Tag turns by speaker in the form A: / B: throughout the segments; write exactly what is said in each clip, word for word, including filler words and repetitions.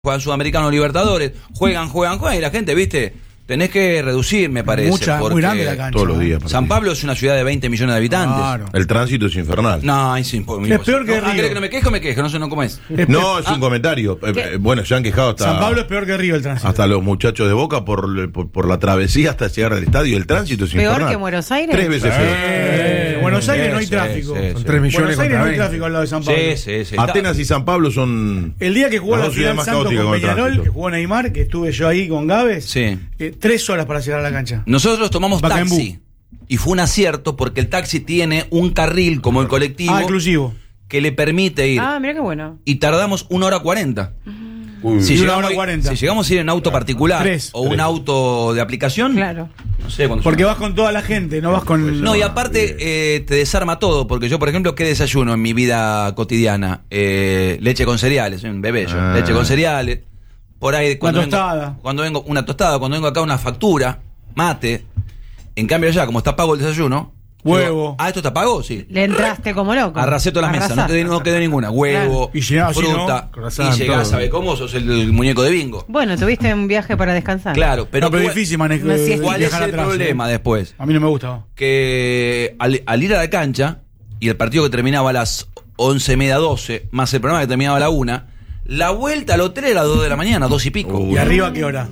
A: juegan Sudamericano Libertadores, juegan, juegan, juegan, y la gente, viste, tenés que reducir, me parece.
B: Mucha,
A: porque
B: muy grande la cancha.
C: Todos los días.
A: San Pablo es una ciudad de veinte millones de habitantes.
B: Claro.
C: El tránsito es infernal.
A: No, es imposible.
B: Es peor que
A: no, ah,
B: Río.
A: ¿querés que no me quejo? Me quejo, no sé no cómo es.
B: Es
C: No,
B: pe-
C: es un
B: ah,
C: comentario. Eh, eh, bueno, se han quejado hasta,
B: San Pablo es peor que Río el tránsito.
C: hasta los muchachos de Boca por, por, por la travesía hasta llegar al estadio. El tránsito es
D: ¿Peor
C: infernal.
D: que Buenos Aires?
C: Tres veces
B: Eh,
C: peor.
B: Buenos Aires no hay
A: sí,
B: tráfico.
A: sí, sí.
E: Son tres millones
B: Buenos Aires no hay
E: contra
B: tráfico al lado de San Pablo.
A: Sí, sí, sí.
C: Atenas y San Pablo son...
B: El día que jugó
C: Las
B: la
C: dos ciudades
B: final
C: más
B: Santos
C: caóticas
B: con
C: con el
B: Peñarol,
C: tránsito.
B: que jugó Neymar, que estuve yo ahí con Gávez,
A: Sí.
B: eh, tres horas para llegar a la cancha.
A: Nosotros tomamos
B: Pacaembu.
A: taxi. Y fue un acierto porque el taxi tiene un carril como el colectivo
B: Ah, exclusivo.
A: que le permite ir.
D: Ah, mira qué bueno.
A: Y tardamos una hora cuarenta.
C: Uy,
A: Si
B: Y una
A: llegamos,
B: hora cuarenta.
A: si llegamos a ir en auto particular
B: Tres.
A: o un
C: Tres.
A: auto de aplicación,
D: Claro.
A: no sé cuándo
B: Porque
A: llegamos.
B: vas con toda la gente, no vas con...
A: No, y aparte eh, te desarma todo, porque yo, por ejemplo, ¿qué desayuno en mi vida cotidiana? Eh, leche con cereales, soy un bebé yo.
C: Ah.
A: Leche con cereales. Por ahí cuando
B: Una tostada.
A: Vengo, cuando vengo, una tostada, cuando vengo acá una factura, mate. En cambio allá, como está pago el desayuno,
B: Huevo.
A: digo, ah, ¿esto está pago? Sí.
D: Le entraste como loco.
A: Arrasé todas las mesas, no quedé, no quedó ninguna. Huevo,
B: Claro. Y llegás así,
A: fruta,
B: ¿no?
E: Croissant,
A: y llegás,
E: todo.
A: ¿sabe cómo? Sos el, el muñeco de bingo.
D: Bueno, tuviste un viaje para descansar.
A: Claro, pero,
B: no, pero es
A: ¿cuál-
B: difícil manejar.
D: No, sí, es
A: ¿cuál es
B: viajar
A: el
B: atrás,
A: problema
B: eh.
A: después?
B: A mí no me gusta.
A: Que al, al ir a la cancha y el partido que terminaba a las once y media, doce, más el programa que terminaba a la una, la vuelta al hotel era a las dos de la mañana, dos y pico.
C: Uy.
B: ¿Y arriba a qué hora?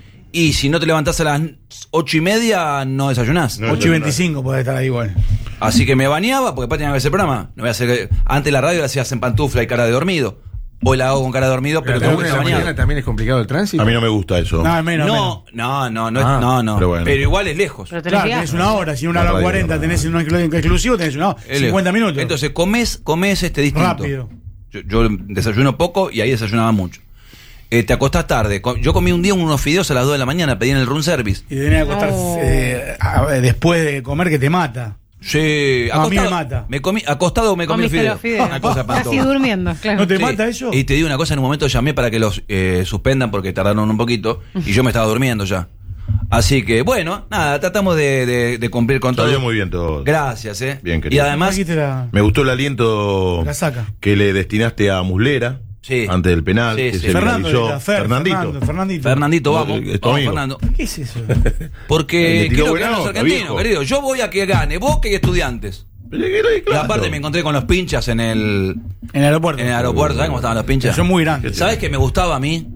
A: Y si no te levantás a las ocho y media, no desayunás.
C: No.
B: ocho y veinticinco puede estar ahí igual.
A: Así que me bañaba, porque después tenía que ver ese programa. No voy a hacer, antes la radio la hacías en pantufla y cara de dormido. Hoy la hago con cara de dormido, pero
E: Pero a
A: tengo
E: la
A: que
E: una de
A: estar
E: la
A: bañado.
E: mañana también es complicado el tránsito.
C: A mí no me gusta eso.
B: No, menos, menos.
A: No, no, no, no, es-
E: Ah,
A: no, no.
C: pero bueno.
A: Pero igual es lejos.
D: Pero te
B: Claro,
D: lo
B: tenés
D: guías.
B: una hora, si una
C: La
B: hora
C: radio,
B: cuarenta
C: no.
B: tenés un exclusivo, tenés una hora,
A: Es
B: cincuenta
A: lejos.
B: minutos.
A: Entonces comés, comés este distinto.
B: Rápido.
A: Yo, yo desayuno poco y ahí desayunaba mucho. Eh, te acostás tarde. Co- Yo comí un día unos fideos a las dos de la mañana, pedí en el room service.
B: Y tenés que acostar
D: No.
B: eh, a ver, después de comer que te mata.
A: Sí,
B: No, a mí me mata.
A: Me comí, acostado me comí el
D: Comiste
A: fideo.
D: los fideos.
A: Una cosa
D: Casi
A: espantosa.
D: durmiendo, claro.
B: ¿No te
A: Sí.
B: mata eso?
A: Y te digo una cosa, en un momento llamé para que los eh, suspendan porque tardaron un poquito y yo me estaba durmiendo ya. Así que, bueno, nada, tratamos de, de- de cumplir con todo.
C: Salió muy bien todo.
A: Gracias, eh.
C: Bien,
A: y
C: querido.
A: además,
B: Aquí te la-
C: Me gustó el aliento
B: La saca.
C: que le destinaste a Muslera
A: Sí.
C: antes del penal.
A: Sí,
C: que
A: sí.
C: se
B: Fernando,
C: viralizó.
B: era Fer,
C: Fernandito.
B: Fernando, Fernandito.
A: Fernandito, vamos.
C: Es tu
A: Vamos,
C: amigo.
A: Fernando.
B: ¿Qué es eso?
A: Porque
C: Le tiró
A: quiero que
C: buena
A: ganen los
C: nota,
A: argentinos,
C: viejo.
A: querido. Yo voy a que gane Boca y Estudiantes.
C: Pero que era
A: Y
C: claro.
A: aparte me encontré con los pinchas en el,
B: En el aeropuerto.
A: en el aeropuerto. ¿Sabes cómo estaban los pinchas?
B: Son muy grandes.
A: ¿Sabes qué me gustaba a mí?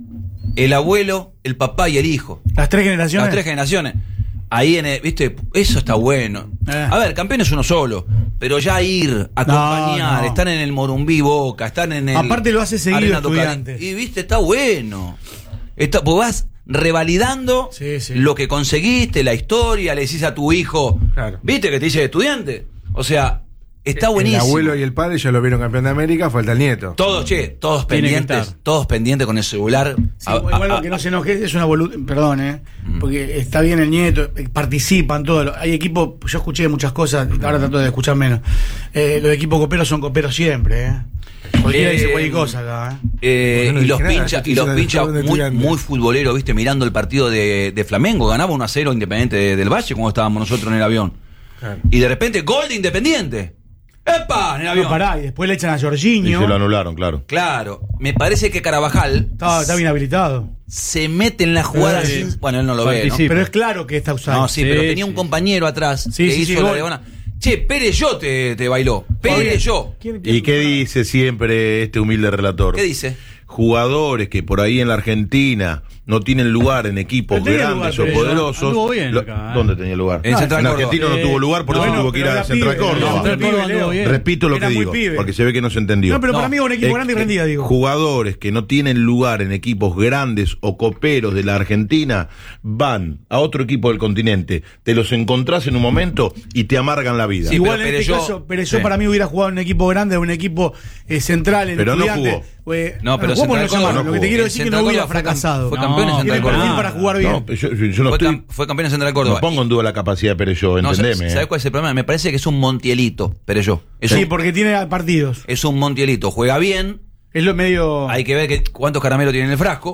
A: El abuelo, el papá y el hijo.
B: Las tres generaciones.
A: Las tres generaciones. Ahí en el, viste, eso está bueno.
B: Eh.
A: A ver, campeón es uno solo, pero ya ir, acompañar,
B: no.
A: estar en el Morumbí Boca, estar en el
B: Aparte lo hace seguido
A: Arena Tucumán.
B: Estudiantes.
A: Y viste, está bueno. Está, vos vas revalidando
B: Sí, sí.
A: lo que conseguiste, la historia, le decís a tu hijo,
E: Claro.
A: ¿viste que te dice estudiante? O sea, está buenísimo.
E: El abuelo y el padre ya lo vieron campeón de América, falta el nieto.
A: Todos, che, todos
B: Tiene que
A: pendientes,
B: estar.
A: todos pendientes con el celular.
B: Sí,
A: A-
B: igual
A: a-
B: que no se enoje, es una bolud... Perdón, ¿eh? Porque está bien el nieto, eh, participan todos. Hay equipos, yo escuché muchas cosas, ahora trato de escuchar menos. Eh, los equipos coperos son coperos siempre, ¿eh? Cualquiera
A: Eh,
B: dice cualquier cosa acá, ¿eh?
A: Eh,
E: Yo no
A: y los
E: dije nada,
A: pinchas,
E: estoy
A: y los
E: diciendo
A: pinchas
E: que son
A: muy,
E: estudiantes.
A: muy futbolero, viste, mirando el partido de, de Flamengo, ganaba uno a cero Independiente de- del Valle cuando estábamos nosotros en el avión.
E: Claro.
A: Y de repente, gol de Independiente. ¡Epa! En el avión.
B: No, pará, y después le echan a
C: Y
B: Jorginho.
C: se lo anularon, claro.
A: Claro, me parece que Carabajal
B: Está, está bien habilitado.
A: se mete en la jugada
B: Sí.
A: sin- bueno, él no lo ve, ¿no?
F: Participa.
B: Pero es claro que está usado.
A: No, sí, pero tenía un compañero atrás
B: Sí,
A: que
B: sí,
A: hizo
B: sí,
A: la
B: gol.
A: leona. Che, Pérez yo te, te bailó. Pérez yo.
B: ¿Quién- quién-
C: ¿Y qué dice siempre este humilde relator?
A: ¿Qué dice?
C: Jugadores que por ahí en la Argentina no tienen lugar en equipos
B: Pero tenía
C: grandes
B: lugar,
C: o
B: pero
C: poderosos.
F: anduvo bien
C: lo-
F: acá, ¿eh?
C: ¿Dónde tenía lugar?
A: En Central Córdoba.
C: Argentino no
F: Eh,
C: tuvo lugar, por eso
B: bueno,
C: tuvo que ir
B: pero
C: a
B: era
C: Central
B: pibe,
C: Córdoba.
B: era
F: Central
B: pibe,
F: Córdoba
B: Leo.
F: anduvo bien.
C: Repito lo
B: Era
C: que
B: muy
C: digo,
B: pibe.
C: porque se ve que no se entendió.
B: No, pero
A: No,
B: para mí es un equipo
C: Eh,
B: grande y rendida, digo.
C: Jugadores que no tienen lugar en equipos grandes o coperos de la Argentina van a otro equipo del continente, te los encontrás en un momento y te amargan la vida.
A: Sí,
B: Igual
A: pero
B: en este
A: Pereyó-
B: caso, pero yo
A: sí.
B: para mí hubiera jugado en un equipo grande, en un equipo eh, central, en
C: Pero no
B: Estudiantes.
C: jugó.
B: Eh,
A: No, pero
B: jugó por
A: Central
B: los llamados.
C: Córdoba
B: Lo que
C: no
B: te quiero
A: jugó.
B: decir es
A: En
B: que no
A: Central
B: hubiera
A: Córdoba fue cam-
B: fracasado.
A: fue campeón en
B: No,
A: Central
B: tiene perfil
A: Córdoba.
B: para jugar bien.
C: No, yo, yo no
A: Fue,
C: estoy,
A: cam- fue campeón en Central Córdoba.
C: no pongo en duda la capacidad de Pereyó,
A: No,
C: entendeme.
A: ¿sabes,
C: eh.
A: ¿sabes cuál es el problema? Me parece que es un Montielito, pero yo. Es,
B: Sí,
A: un,
B: porque tiene partidos.
A: es un Montielito. Juega bien,
B: Es lo medio.
A: hay que ver que, cuántos caramelos tiene en el frasco.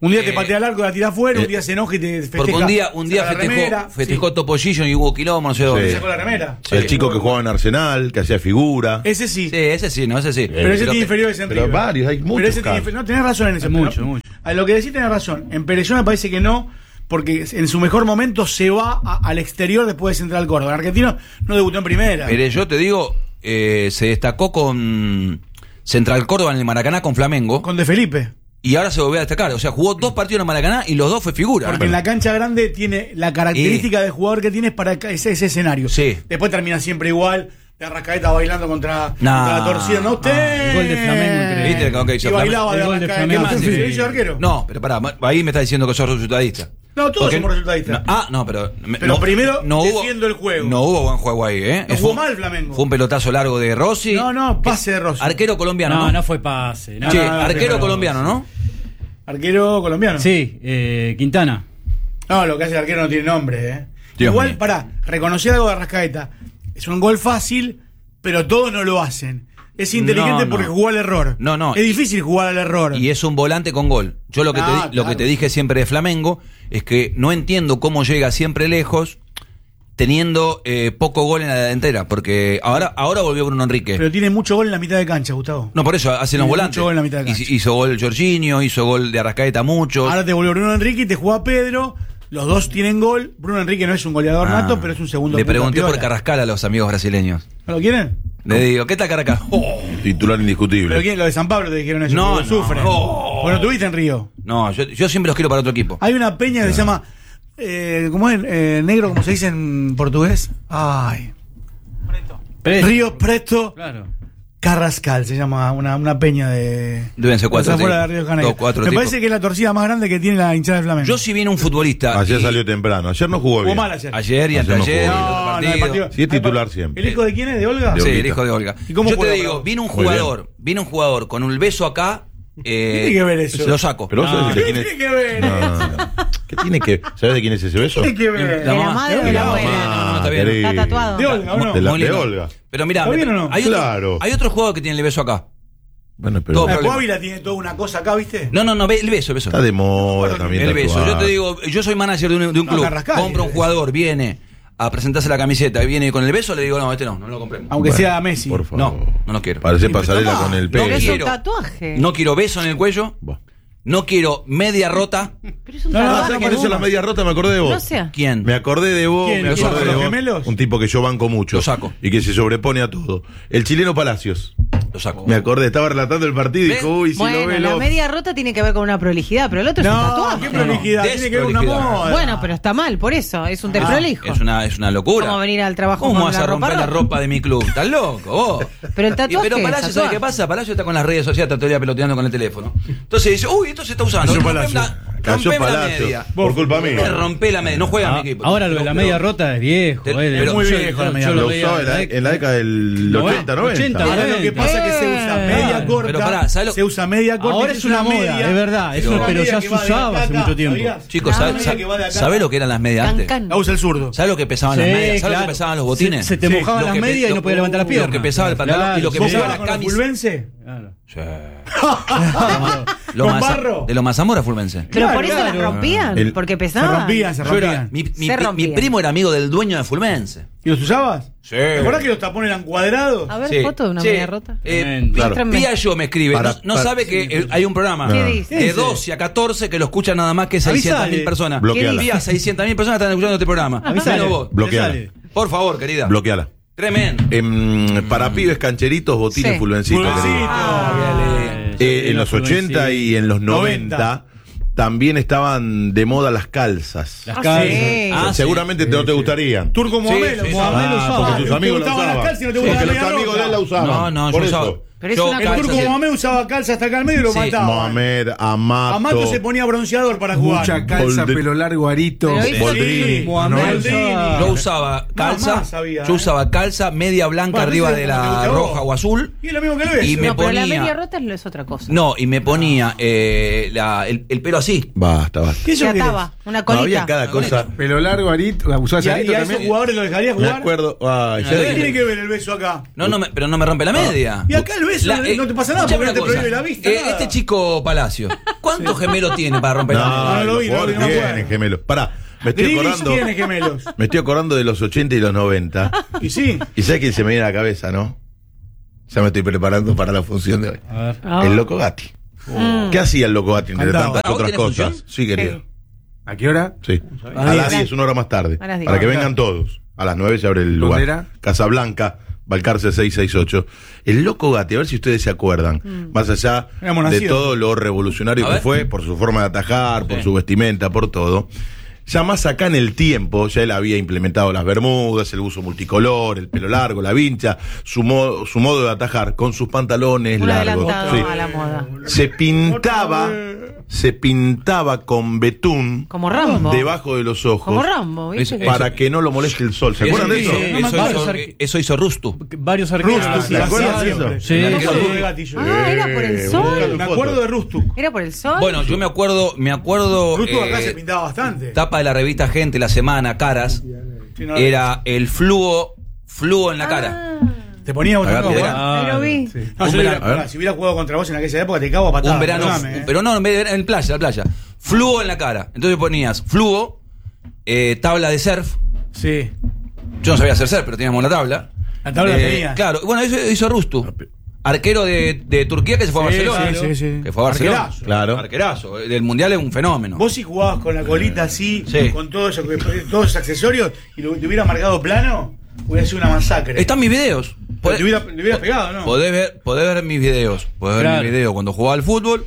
B: Un día te
A: Eh,
B: patea el arco, la tira afuera,
C: eh,
B: un día se enoja y te festeja.
A: Porque un día, un día
B: saca la
A: festejó,
B: remera,
A: festejó
B: sí.
A: Topollillo y hubo quilombo, no sé dónde.
C: Sí.
B: Sacó la remera.
C: El chico que jugaba en Arsenal, que hacía figura.
B: Ese sí.
A: Sí, ese sí, no, ese sí.
B: Pero ese tiene inferiores en
C: pero
B: River.
C: varios, hay muchos
B: Pero ese tiene
C: casos.
B: infer- no, tenés razón en eso.
F: Hay
B: pero-
F: mucho, mucho.
B: A lo que decís tenés razón. En Perelló me parece que no, porque en su mejor momento se va a- al exterior después de Central Córdoba. En Argentino no debutó en primera.
A: Mire, yo te digo, eh, se destacó con Central Córdoba en el Maracaná con Flamengo
B: Con De Felipe.
A: y ahora se volvió a destacar. O sea, jugó dos partidos en el Maracaná y los dos fue figura.
B: Porque en la cancha grande tiene la característica del jugador que tiene es para ese, ese escenario.
A: Sí.
B: Después termina siempre igual. De Arrascaeta bailando contra,
A: Nah.
B: contra la torcida. No, usted.
F: Ah, el gol de Flamengo increíble.
A: ¿Viste lo que hizo
B: Y bailaba
F: El
B: de
F: gol de
B: Arrascaeta.
F: Flamengo
B: ¿Qué más?
F: increíble.
B: ¿Se hizo arquero?
A: No, pero pará, ahí me está diciendo que sos resultadista.
B: No, todos
A: Porque-
B: somos resultadistas.
A: No, ah, no, pero. me-
B: Pero
A: no,
B: primero
A: no hubo,
B: defiendo el juego.
A: No hubo buen juego ahí, ¿eh?
B: No
A: Fue
B: jugó
A: un-
B: mal Flamengo.
A: Fue un pelotazo largo de Rossi.
B: No, no, pase de Rossi.
A: Arquero colombiano, ¿no?
F: No, no fue pase. No,
A: Sí,
B: no, no,
A: arquero
B: no,
A: colombiano, ¿no?
B: Arquero colombiano.
F: Sí, eh, Quintana.
B: No, lo que hace el arquero no tiene nombre, ¿eh?
A: Dios
B: Igual,
A: mío.
B: pará, reconocer algo de Arrascaeta. Es un gol fácil, pero todos no lo hacen. Es inteligente
A: No, no.
B: porque jugó al error.
A: No, no.
B: Es difícil jugar al error.
A: Y es un volante con gol. Yo lo que,
B: Ah,
A: te, di- lo
B: claro.
A: que te dije siempre de Flamengo es que no entiendo cómo llega siempre lejos teniendo eh, poco gol en la delantera. Porque ahora, ahora volvió Bruno Enrique.
B: Pero tiene mucho gol en la mitad de cancha, Gustavo.
A: No, por eso hacen los
B: Tiene
A: volantes.
B: mucho gol en la mitad de cancha.
A: Hizo, hizo gol Jorginho, hizo gol de Arrascaeta muchos.
B: Ahora te volvió Bruno Enrique y te juega Pedro. Los dos tienen gol. Bruno Enrique no es un goleador
A: Ah.
B: nato, pero es un segundo.
A: Le
B: punta
A: pregunté por
B: piola.
A: Carrascal a los amigos brasileños.
B: ¿No lo quieren?
A: Le digo, ¿qué tal Carrascal? Oh.
C: Titular indiscutible.
B: ¿Pero quién? Lo de San Pablo te dijeron eso.
A: No,
B: porque
A: no,
B: sufren.
A: no.
B: Bueno, tuviste en Río.
A: No, yo, yo siempre los quiero para otro equipo.
B: Hay una peña que se llama. Eh, ¿Cómo es? Eh, negro, como se dice en portugués. Ay.
F: Presto.
B: Río Preto
F: Claro.
B: Carrascal se llama una, una peña de.
A: Deben ser cuatro
B: de afuera de
A: tipos.
B: Río de Janeiro.
A: Dos, cuatro
B: Me
A: tipos.
B: parece que es la torcida más grande que tiene la hinchada de Flamengo.
A: Yo si viene un futbolista.
C: Ayer
A: y-
C: salió temprano. Ayer no jugó
B: Jugó
C: bien.
B: mal ayer.
A: Ayer y
C: Ayer no
A: anteayer.
C: jugó
A: y
C: bien.
A: el otro
B: No, no,
A: partido.
B: el partido-
C: Sí, es titular siempre.
B: ¿El hijo de quién es? ¿De Olga?
C: De
A: Sí,
C: Olguita.
A: el hijo de Olga.
B: ¿Y cómo
A: Yo
B: juega,
A: te digo,
B: bro?
A: vino un
C: Muy
A: jugador, vino un jugador con un beso acá. Eh,
B: ¿Qué tiene que ver eso?
A: Lo saco.
C: Pero vos
F: No.
C: sabés de
B: ¿Qué
C: quién es.
B: tiene que ver?
C: No. ¿Qué tiene que ¿Sabés de quién es ese beso?
B: ¿Qué tiene que ver?
D: De la
A: mamá.
D: madre o de
B: De
D: la
B: la
D: abuela.
A: mamá. No, no, está bien.
C: querido.
D: Está tatuado.
B: ¿De Olga o no?
C: De la
A: Muy
C: de
A: lindo.
C: Olga.
A: Pero mira,
B: ¿Está bien o no?
A: hay, otro,
C: Claro.
A: hay otro jugador que tiene el beso acá.
C: Bueno, pero
A: Todo
B: La
A: problema.
B: Coávila tiene toda una cosa acá, ¿viste?
A: No, no, no, ve- el beso, el beso.
C: está de moda también.
A: El beso.
C: tatuar.
A: Yo te digo, yo soy manager de un, de un
B: No,
A: club.
B: Carrascal,
A: Compro un
B: el
A: jugador, viene a presentarse la camiseta y viene con el beso, le digo, no, este no, no lo compremos.
B: Aunque
C: Bueno,
B: sea Messi.
C: Por favor.
A: No, no lo quiero.
C: Parece
B: Sí, pero
C: pasarela
B: está
C: con
B: mal.
C: el
A: No
D: Pero
C: pelo.
D: es un
A: quiero.
D: tatuaje.
A: No quiero beso en el cuello.
C: Buah.
A: No quiero media rota.
D: Pero es un
B: No, no,
C: Ah,
D: tatuaje.
C: ¿sabes quién hizo la media rota? Me acordé de vos.
D: No sé.
A: ¿Quién?
C: Me acordé de vos,
B: ¿Quién?
C: me
B: ¿Los
C: acordé de
B: los
C: vos.
B: gemelos?
C: Un tipo que yo banco mucho.
A: Lo saco.
C: Y que se sobrepone a todo. El chileno Palacios.
A: Lo saco.
C: Me acordé, estaba relatando el partido y
A: ¿Ves?
C: dijo, uy, si lo
D: Bueno,
C: ve
D: la
C: lo...
D: media rota tiene que ver con una prolijidad, pero el otro es un
B: No,
D: tatuaje.
B: qué prolijidad.
A: No,
B: Tiene que ver con una
A: desprolijidad.
B: moda.
D: Bueno, pero está mal, por eso. Es un desprolijo.
A: Es una, es una locura.
D: ¿Cómo venir al trabajo
A: ¿Cómo
D: con
A: vas
D: la
A: a
D: ropa
A: romper la
D: rota?
A: ropa de mi club? ¿Estás loco vos?
D: Pero el tatuaje
A: Y, pero
D: es
A: Palacio, ¿sabes
D: tatuaje.
A: qué pasa? Palacio está con las redes sociales, está todo el día peloteando con el teléfono. Entonces dice, uy, esto se está usando.
C: Cayó
A: Rompeme
C: Palacio.
A: la-
C: Cayó
A: rompeme la
C: Palacio.
A: media.
C: Por culpa mía.
A: Me rompe la media. No juega
F: Ah,
A: mi equipo.
F: ahora lo de la media rota es viejo.
A: Te-
F: eh,
A: pero-
F: yo-
B: muy
F: yo-
B: viejo
F: yo-
B: la media
F: yo
C: Lo
F: lo veía
C: usaba en la, en la década del
F: No,
C: ochenta, noventa.
F: ochenta.
B: Ahora lo que pasa es que se usa media
F: Claro.
B: corta.
A: Pero pará, ¿sabes lo-
B: Se usa media corta.
F: Ahora
B: y
F: es una moda,
B: media-
F: es verdad. Eso,
A: Pero-
F: pero
B: media
F: ya
B: que
F: se
B: va de
F: usaba
B: acá
F: hace
B: a acá,
F: mucho tiempo.
B: ¿sabías?
A: Chicos,
B: Ah,
A: ¿sabes
B: media que va de acá.
A: sabe lo que eran las medias
D: Can,
A: antes?
D: can.
B: La usa el zurdo.
A: ¿Sabes lo que pesaban
F: Sí,
A: las medias? ¿Sabes lo
F: claro.
A: que pesaban los botines?
F: Se, se te
B: Sí,
F: mojaban
A: Lo
F: las
A: que
F: medias
A: pe-
F: y no podías levantar las
A: lo
F: piernas.
A: que pesaba el pantalón y lo que
B: ¿Vos
A: pesaba
B: jugabas
A: la
B: con los
A: camisa.
B: fulvense?
F: Claro.
A: Sí.
B: ¿Con
A: Masa-
B: barro?
A: De los Mazamora Fulmense.
D: Pero
B: Claro,
D: por eso
B: claro.
D: las rompían,
C: El-
D: porque
B: Se
D: pesaban.
B: rompían, se
A: Yo era-
B: rompían.
A: mi, mi-
D: Se
A: mi
D: rompían.
A: primo era amigo del dueño de Fulmense.
B: ¿Y los usabas?
A: Sí.
B: ¿Te acordás que los tapones eran cuadrados?
D: A ver,
A: Sí.
D: foto de una
A: Sí.
D: media rota.
A: Eh,
F: Tremendo.
C: Claro.
D: Muéstrame.
A: Piaggio me escribe,
C: Para-
A: no, no
C: para-
A: sabe que eh, hay un programa
D: ¿Qué
C: No.
D: dice?
A: de doce a catorce que lo escuchan nada más que seiscientas mil
F: Avisale.
A: personas.
C: Bloqueala.
A: Vía seiscientas mil personas están escuchando este programa.
F: Avisale.
A: Menos vos.
C: Bloqueala.
F: Te sale.
A: Por favor, querida.
C: Bloqueala.
A: Tremendo.
C: Em, para pibes cancheritos, botines
D: Sí.
C: fulvencitos.
B: Fulvencito.
C: querido.
A: Ah,
C: Eh, en los ochenta y en los
B: noventa.
C: noventa también estaban de moda las calzas.
F: Las
D: Ah,
F: calzas.
D: sí.
A: Ah, sí.
C: Seguramente no te gustarían.
B: Turco Mohamed.
A: sí, sí.
F: Mohamed lo
C: Ah,
F: usaba.
C: porque tus
B: ¿Te
C: amigos la
B: gustaban las
C: usaban.
B: calzas y no te
C: Porque
B: gustaba
C: los
B: la media
C: amigos de
B: rota?
C: él la usaban.
A: No, no,
C: Por
A: yo
C: eso.
A: usaba.
D: Pero es
A: Yo-
D: una
B: El
A: calza,
B: turco
A: sí.
B: Mohamed usaba calza hasta acá al medio y lo
A: Sí.
B: mataba.
C: Mohamed, Amato.
B: Amato se ponía bronceador para jugar.
E: Mucha calza,
C: Boldri-
E: pelo largo, arito.
D: Pero hizo-
C: Boldrini.
F: Mohamed
B: Boldrini.
F: usaba-
A: Yo usaba calza,
B: más había,
A: yo
B: ¿eh?
A: usaba calza, media blanca
B: Bueno,
A: arriba
B: ese
A: de
B: es como te
A: la
B: gusta a vos.
A: roja o azul.
B: Y es lo mismo que lo ves.
A: Y me
D: No, pero la
A: ponía-
D: media rota es- es otra cosa.
A: No, y me ponía eh, la- el, el pelo así.
C: Basta, basta.
B: ¿Qué
D: Se
B: eso querés?
D: ataba, una
C: No,
D: colita.
C: había cada cosa.
E: Pelo largo, arito. ¿Usabas
B: ¿Y a,
E: arito
B: y a esos
E: también?
B: jugadores los dejarías
C: Me
B: jugar?
C: acuerdo. Ay,
A: No,
C: ya
B: ¿Qué
C: dije-
B: tiene que ver el beso acá?
A: No, no me- pero no me rompe la media.
B: Y acá el ves,
A: La-
B: no,
A: eh,
B: no te pasa nada
A: escuchame
B: porque no te
A: una cosa.
B: prohíbe la vista.
A: Eh,
B: nada.
A: este chico Palacio, ¿cuántos gemelos tiene para romper la
C: No,
A: media?
B: no lo
C: los
B: vi, no lo vi,
C: jugadores
B: no me acuerdo.
C: tienen gemelos. Pará, me estoy
B: Grealish
C: acordando.
B: tiene gemelos.
C: Me estoy acordando de los ochenta y los noventa.
B: Y sí.
C: ¿Y sabes quién se me viene a la cabeza, no? Ya me estoy preparando para la función de hoy.
F: A ver.
D: Ah.
C: El Loco Gatti. ¿Qué hacía el Loco Gatti entre
B: Andaba.
C: tantas
A: ¿Para vos
C: otras
A: tiene
C: cosas?
A: función?
C: Sí, querido.
E: ¿A qué hora?
C: Sí.
E: A
C: A
E: las
C: las
D: diez.
C: diez, una hora más tarde.
D: A las diez.
C: Para que
E: Ah,
C: vengan todos. A las nueve se abre el
E: ¿Dónde
C: lugar.
E: era?
C: Casablanca, Balcarce seiscientos sesenta y ocho. El Loco Gatti, a ver si ustedes se acuerdan. Más allá
B: Éramos
C: de
B: nacidos.
C: todo lo revolucionario
A: A
C: que
A: ver.
C: fue, por su forma de atajar, por
A: Sí.
C: su vestimenta, por todo. Ya más acá en el tiempo, ya él había implementado las bermudas, el uso multicolor, el pelo largo, la vincha, su, modo su modo de atajar con sus pantalones
D: Un
C: largos.
D: adelantado
C: Sí.
D: a la moda.
C: Se pintaba, se pintaba con betún
D: Como Rambo.
C: debajo de los ojos
D: Como Rambo, ¿viste?
A: Eso-
C: para que no lo moleste el sol. ¿Se acuerdan de
A: Eso,
C: eso?
F: sí,
A: eso,
F: no me acuerdo.
A: hizo, eh, eso hizo Rustu.
F: Varios arqueros.
B: Rustuk,
C: ¿se acuerdan de
B: siempre.
C: eso?
F: Sí,
B: Me
F: sí.
B: acuerdo de Gatillo.
D: Ah, era por el
C: Eh,
D: sol.
C: buscalo.
B: Me acuerdo de Rustuk.
D: ¿Era por el sol?
A: Bueno, yo me acuerdo, me acuerdo.
B: Rustuk acá
A: eh,
B: se pintaba bastante.
A: tapa de la revista Gente, la semana, caras.
B: Sí, no,
A: Era el fluo, fluo en la cara.
D: Ah,
B: Te ponía otra
A: Acá,
B: cosa.
A: mirá.
B: ¿eh?
D: ahí lo vi.
E: Sí.
B: No,
A: Un
B: yo
A: verano,
B: hubiera-
C: a ver.
B: pará, si hubiera jugado contra vos en aquella época, te cago a patadas.
A: Un verano,
B: perdóname, ¿eh?
A: pero no, en, vez de- en playa, en playa. Fluo en la cara. Entonces ponías fluo, eh, tabla de surf.
B: Sí.
A: Yo no sabía hacer surf, pero teníamos la tabla.
B: La tabla la
A: Eh,
B: tenías.
A: Claro, bueno, eso hizo Rustu. Arquero de, de Turquía que se fue a
B: Sí,
A: Barcelona.
B: sí, sí, sí.
A: Que fue a Barcelona.
B: Arquerazo.
C: Claro.
A: Arquerazo. Del mundial es un fenómeno.
B: Vos si jugabas con la colita así,
A: Sí.
B: con todo eso, todos esos accesorios, y lo, te hubiera marcado plano, hubiera sido una masacre.
A: Están mis videos.
B: Pero te hubiera, te hubieras pegado, ¿no?
A: Podés ver, podés ver mis videos. Podés ver
F: Claro.
A: mis videos cuando jugaba al fútbol.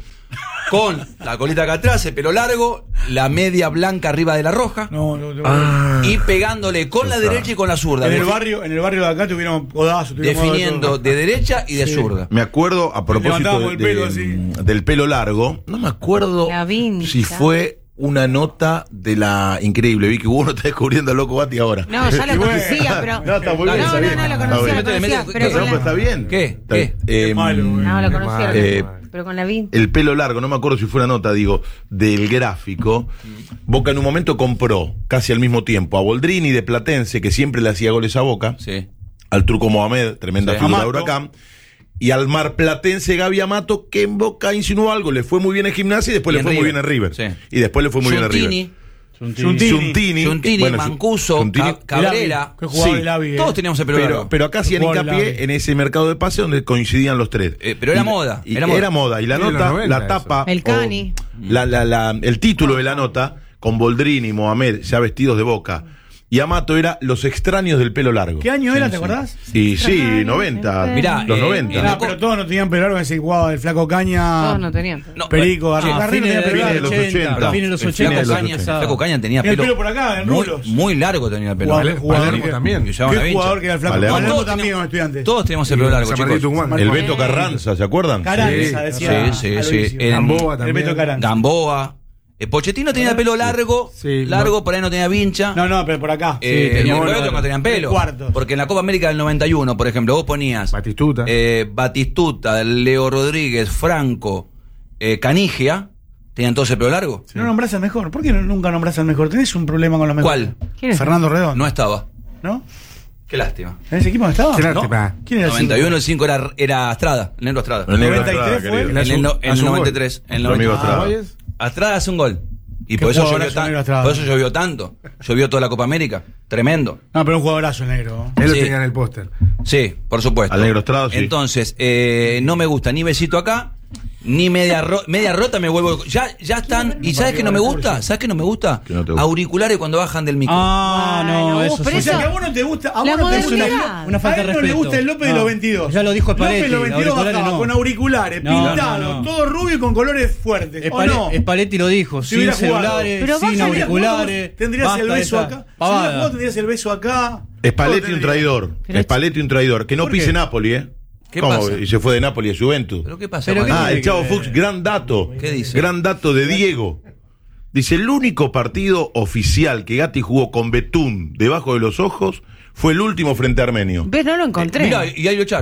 A: Con la colita acá atrás, el pelo largo, la media blanca arriba de la roja.
B: No, no, no.
C: Ah.
A: Y pegándole con la derecha y con la zurda.
B: en el
A: defi-
B: barrio, en el barrio de acá tuvieron codazo, tuvieron
A: definiendo
B: modo de todo.
A: de derecha y de
B: Sí.
A: zurda.
C: Me acuerdo, a propósito
B: Levantábamos
C: de-
B: el pelo
C: de-
B: así.
C: del pelo largo, no me acuerdo
D: La vincha.
C: si fue una nota de la increíble. Vi que uno está descubriendo al Loco Gatti ahora.
D: No, ya
C: Y
D: lo
C: bueno,
D: conocía, pero.
C: No, está muy
D: no,
C: bien,
D: no,
C: está bien.
D: no, lo
C: Está
D: conocía,
C: bien.
D: lo conocía.
A: Métele,
D: Pero
A: métele,
D: con
C: No,
D: la-
C: pues está bien.
A: ¿Qué?
C: Está-
A: ¿Qué?
C: eh,
B: Qué malo, güey.
D: No, lo
E: Qué
D: conocía.
E: mal.
C: Eh,
D: Pero con la vincha.
C: El pelo largo, no me acuerdo si fue una nota, digo, del gráfico. Boca en un momento compró, casi al mismo tiempo, a Boldrini de Platense, que siempre le hacía goles a Boca,
A: Sí.
C: al Turco Mohamed, tremenda
A: Sí.
C: figura de
B: Amato.
C: Huracán, y al marplatense Gaby Amato, que en Boca insinuó algo, le fue muy bien en Gimnasia y después
A: Y
C: le
A: en
C: fue muy
A: River.
C: bien en River.
A: Sí.
C: Y después le fue muy bien en
A: Giuntini,
C: River.
B: Giuntini.
C: Giuntini,
A: Giuntini,
C: bueno,
A: Mancuso,
C: Giuntini,
A: Ca- Cabrera.
B: Que jugaba
C: Sí.
B: el Avi, eh.
A: Todos teníamos el pelo
C: Pero,
A: largo.
C: pero acá hacían
B: Jugaba el
C: hincapié
B: Avi.
C: en ese mercado de pase donde coincidían los tres.
A: Eh, pero era
C: Y-
A: moda,
C: y
A: era
C: era,
A: moda.
C: moda. Y la
E: Sí, en los
C: nota,
E: noventa
C: la tapa.
D: El
C: o
D: Cani.
C: la, la, la- el título de la nota, con Boldrini y Mohamed ya vestidos de Boca. Y Amato era Los extraños del pelo largo.
B: ¿Qué año era,
A: Sí,
B: te
A: sí.
B: acordás?
C: Y sí,
D: Extraños
C: noventa.
D: del
A: Mirá,
C: los
A: eh,
C: noventa.
A: en
B: Ah,
A: la
B: pero todos no tenían pelo largo, ese jugaba el Flaco Caña.
D: Todos no tenían.
A: No,
B: Perico,
A: eh,
B: García
F: A
B: Garrino
F: fines
B: tenía
F: de
B: pelo
C: fines de
B: largo.
C: los
F: los ochenta.
C: ochenta.
F: A fines de los
C: El
F: ochenta.
C: fines de
A: Flaco
C: los
A: Caña,
C: ochenta.
A: Flaco Caña tenía
B: Tenía el
A: pelo,
B: pelo por acá, en
A: muy,
B: rulos.
A: muy largo tenía el pelo.
B: Jugador-
E: Palermo
B: jugador-
E: también.
A: Y usaba
B: ¿Qué
A: una vincha.
B: jugador que era el Flaco?
C: Palermo.
B: Palermo
A: Todos
B: también
A: teníamos-
B: con estudiantes.
A: Todos teníamos el pelo largo,
E: San Martín
A: chicos.
E: Tucumán.
C: El Beto Carranza, ¿se acuerdan?
B: Caranza,
E: Sí,
B: decía.
A: sí, sí,
B: Aloisio.
A: sí. El-
E: Gamboa
B: El
E: también.
B: Beto Caranza.
A: Gamboa. Eh, Pochettino tenía el pelo largo,
E: Sí,
A: largo,
E: no.
A: por ahí no tenía vincha.
B: No, no, pero por acá.
A: Eh,
E: Sí,
A: y
E: tenía
A: los
E: pelo
A: otros no tenían pelo.
B: Cuartos.
A: Porque en la Copa América del noventa y uno, por ejemplo, vos ponías
E: Batistuta.
A: eh, Batistuta, Leo Rodríguez, Franco, eh, Canigia, tenían todos el pelo largo.
B: No nombrás al mejor. ¿Por qué no- nunca nombrás al mejor? ¿Tenés un problema con los mejores?
A: ¿Cuál?
D: ¿Quién es?
B: Fernando Redondo.
A: No estaba.
B: ¿No?
A: Qué lástima.
B: ¿En ese equipo no estaba?
E: Qué
A: ¿No?
E: lástima.
B: ¿Quién era el
A: noventa y uno,
B: cinco?
A: el cinco era, era Estrada, el negro Estrada.
C: El negro
B: noventa y tres
C: Estrada,
B: fue-
C: querido.
A: En el, no- en el
E: Hace un gol.
A: noventa y tres. En el
C: Tu amigo
A: noventa y tres.
C: Estrada.
A: Estrada hace un gol. Y
B: Qué
A: por eso, llovió
B: jugadorazo
A: tan-
B: negro Estrada.
A: por eso llovió tanto. Llovió toda la Copa América. Tremendo.
B: No, pero un jugadorazo el negro.
E: Él lo
A: Sí.
E: tenía en el póster.
A: Sí, por supuesto.
C: Al negro Estrada, sí.
A: Entonces, eh, no me gusta ni besito acá, ni media, ro- media rota me vuelvo. Ya, ya están. ¿Y sabes qué no me gusta? ¿Sabes qué no me gusta?
C: ¿Qué no te gusta?
A: Auriculares cuando bajan del micro.
F: Ah, no,
D: Bueno,
F: eso
D: pero
B: O
F: sí.
B: sea
D: eso-
B: que a vos no te gusta. A
D: La
B: vos no te gusta.
D: modernidad.
F: Una falta
B: a él
F: de
B: no le
F: respeto.
B: gusta el López de
F: No,
B: los veintidós.
F: ya lo dijo Spalletti,
B: López de los veintidós
F: auriculares
B: bajaba
F: no.
B: con auriculares,
F: No, no,
B: pintados,
F: no.
B: todo rubio y con colores fuertes. ¿O
F: Spale-
B: no?
F: Spalletti lo dijo,
B: Si
F: sin
B: hubiera jugado.
F: celulares,
D: Pero
F: sin
D: bájale,
F: auriculares.
B: Tendrías el
F: basta de
B: beso
F: esa
B: acá. Si
F: pavada.
B: hubieras jugado, tendrías el beso acá.
C: Spalletti
B: Todo
C: un
B: tendrías.
C: traidor.
D: Pero-
C: Spalletti un traidor. Que no
B: ¿Por qué?
C: pise Napoli, ¿eh?
A: ¿Qué
C: ¿Cómo?
A: pasa?
C: Y se fue de Napoli a Juventus.
A: ¿Pero qué pasa?
F: Pero
A: Juan?
F: qué
C: Ah,
F: tiene
C: el Chavo
F: que-
C: Fuchs, gran dato.
A: ¿Qué dice?
C: Gran dato de Diego. Dice, el único partido oficial que Gatti jugó con betún debajo de los ojos fue el último frente a Armenio.
D: ¿Ves? No lo encontré.
A: Mirá, y ahí lo echaron.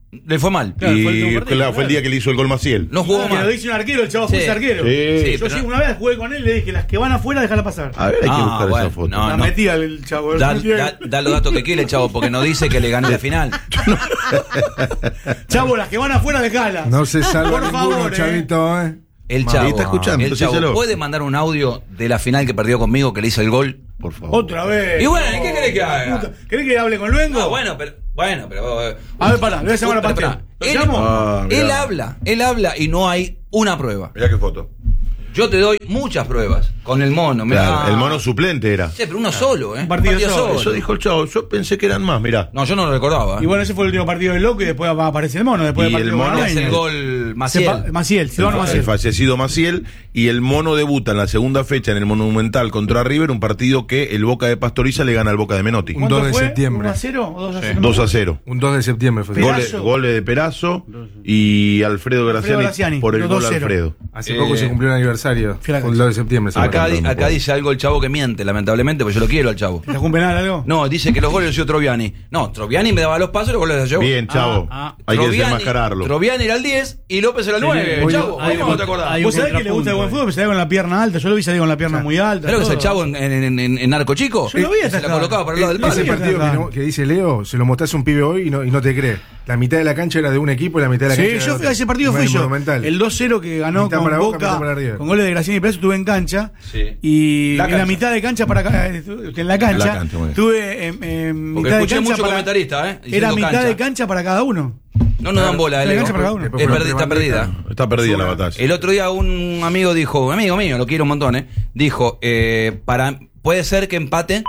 A: Le fue mal.
B: Claro,
C: y
B: fue el último partido,
C: claro, fue el día que le hizo el gol Maciel.
A: No jugó
B: Ah, que
A: mal.
B: lo dice un arquero, el chavo
A: Sí.
B: fue ese arquero.
C: Sí.
A: Sí,
B: Yo
A: pero
B: sí,
A: no-
B: una vez jugué con él y le dije, las que van afuera, déjala pasar.
C: A ver, hay que
A: Ah,
C: buscar
A: bueno,
C: esa foto.
A: no.
B: La metía el chavo.
A: Da,
B: el Chavo,
A: da- da los datos que quiere, chavo, porque no dice que le gané la final.
B: Chavo, las que van afuera, déjala.
E: No se salva
B: Por
E: ninguno,
B: favor, eh.
E: Chavito, ¿eh?
A: El
C: Ma,
A: chavo,
C: está escuchando,
A: el chavo
C: decíselo.
A: puede mandar un audio de la final que perdió conmigo, que le hizo el gol.
C: Por favor.
B: Otra vez.
A: Y bueno, ¿y qué querés que haga?
B: Puta, ¿Querés que hable con Luengo?
A: No, bueno, pero. Bueno, pero.
B: A ver, pará, le voy a llamar a
A: Pero,
B: Pastel.
A: pará.
B: ¿Lo
A: Él,
B: llamo?
C: Ah, mirá.
A: él habla, él habla y no hay una prueba.
C: Mirá qué foto.
A: Yo te doy muchas pruebas con el mono. mirá.
C: Claro, el mono suplente era.
A: Sí, pero uno solo, ¿eh?
B: Un partido solo.
C: Eso dijo el chavo. Yo pensé que eran más, mirá.
A: No, yo no lo recordaba.
B: Y bueno, ese fue el último partido del loco y después va a aparecer el mono. Después
C: Y
B: del
C: el
B: partido
C: mono
B: con
A: es el
B: Argentina.
A: gol
B: Se
A: Maciel.
B: pa- Maciel, Silvano
C: El,
B: Maciel.
C: el fallecido Maciel. Y el mono debuta en la segunda fecha en el Monumental contra River, un partido que el Boca de Pastoriza le gana al Boca de Menotti.
E: Un
B: ¿Cuánto
E: dos de
B: fue?
E: septiembre.
B: ¿uno a cero o dos a cero?
C: dos a cero.
E: Un dos de septiembre fue.
B: Pero-
C: Goles,
B: Perazo.
C: goles de Perazo y Alfredo Graciani,
B: Graciani,
C: por el
B: los
C: gol
B: dos cero.
C: Alfredo.
E: Hace
A: Eh,
E: poco se cumplió el aniversario.
B: Fui a la
E: Fue el dos de septiembre. se
A: Acá,
E: acuerda.
A: di- acá dice algo el chavo que miente, lamentablemente, porque yo lo quiero al chavo.
B: ¿Te un penal algo?
A: No, dice que los goles los hizo Troviani. No, Troviani me daba los pasos y los goles los hacía yo.
C: Bien, chavo.
B: Ah, ah.
C: Hay que
A: Troviani-
C: desenmascararlo.
A: Troviani era el diez y López era el nueve.
F: Hoy-
A: Chavo,
F: hay
A: ¿cómo
F: un-
A: te acordás?
F: hay un
B: ¿Vos sabés que le gusta el buen
F: contrapunto,
B: fútbol? Se da con la pierna alta. Yo lo vi salir con la pierna muy alta.
A: ¿Sabés lo que es el
B: todo.
A: chavo en, en, en, en arco chico?
B: Yo lo vi
A: Se
B: hasta
A: la
B: acá.
A: colocaba para el lado del
E: Ese
A: palo.
E: partido que, no- que dice Leo, se lo mostrás a un pibe hoy y no, y no te cree. La mitad de la cancha era de un equipo y la mitad de la
B: Sí,
E: cancha era de
B: yo
E: otro.
B: fui a ese partido,
E: En
B: fui
E: el
B: yo.
E: Monumental.
B: El dos cero que ganó
E: Mitad
B: con
E: para Boca,
B: Boca,
E: mitad para River.
B: con goles de Graciani y Pérez, estuve en cancha.
A: Sí.
B: Y
A: La
B: en
A: cancha.
B: la mitad de cancha para acá, eh, en la cancha,
C: La cancha, muy bien.
B: tuve en, en
A: Porque
B: mitad de
A: escuché
B: cancha
A: mucho
B: para-
A: comentarista, ¿eh?
B: Era
A: diciendo
B: mitad
A: cancha.
B: de cancha para cada uno.
A: No nos dan bola,
B: La
A: eh,
B: cancha
A: Leo.
B: para cada uno.
A: Es perdi- está perdida.
C: Está perdida la batalla.
A: El otro día un amigo dijo, un amigo mío, lo quiero un montón, ¿eh? Dijo, eh, para, puede ser que empate,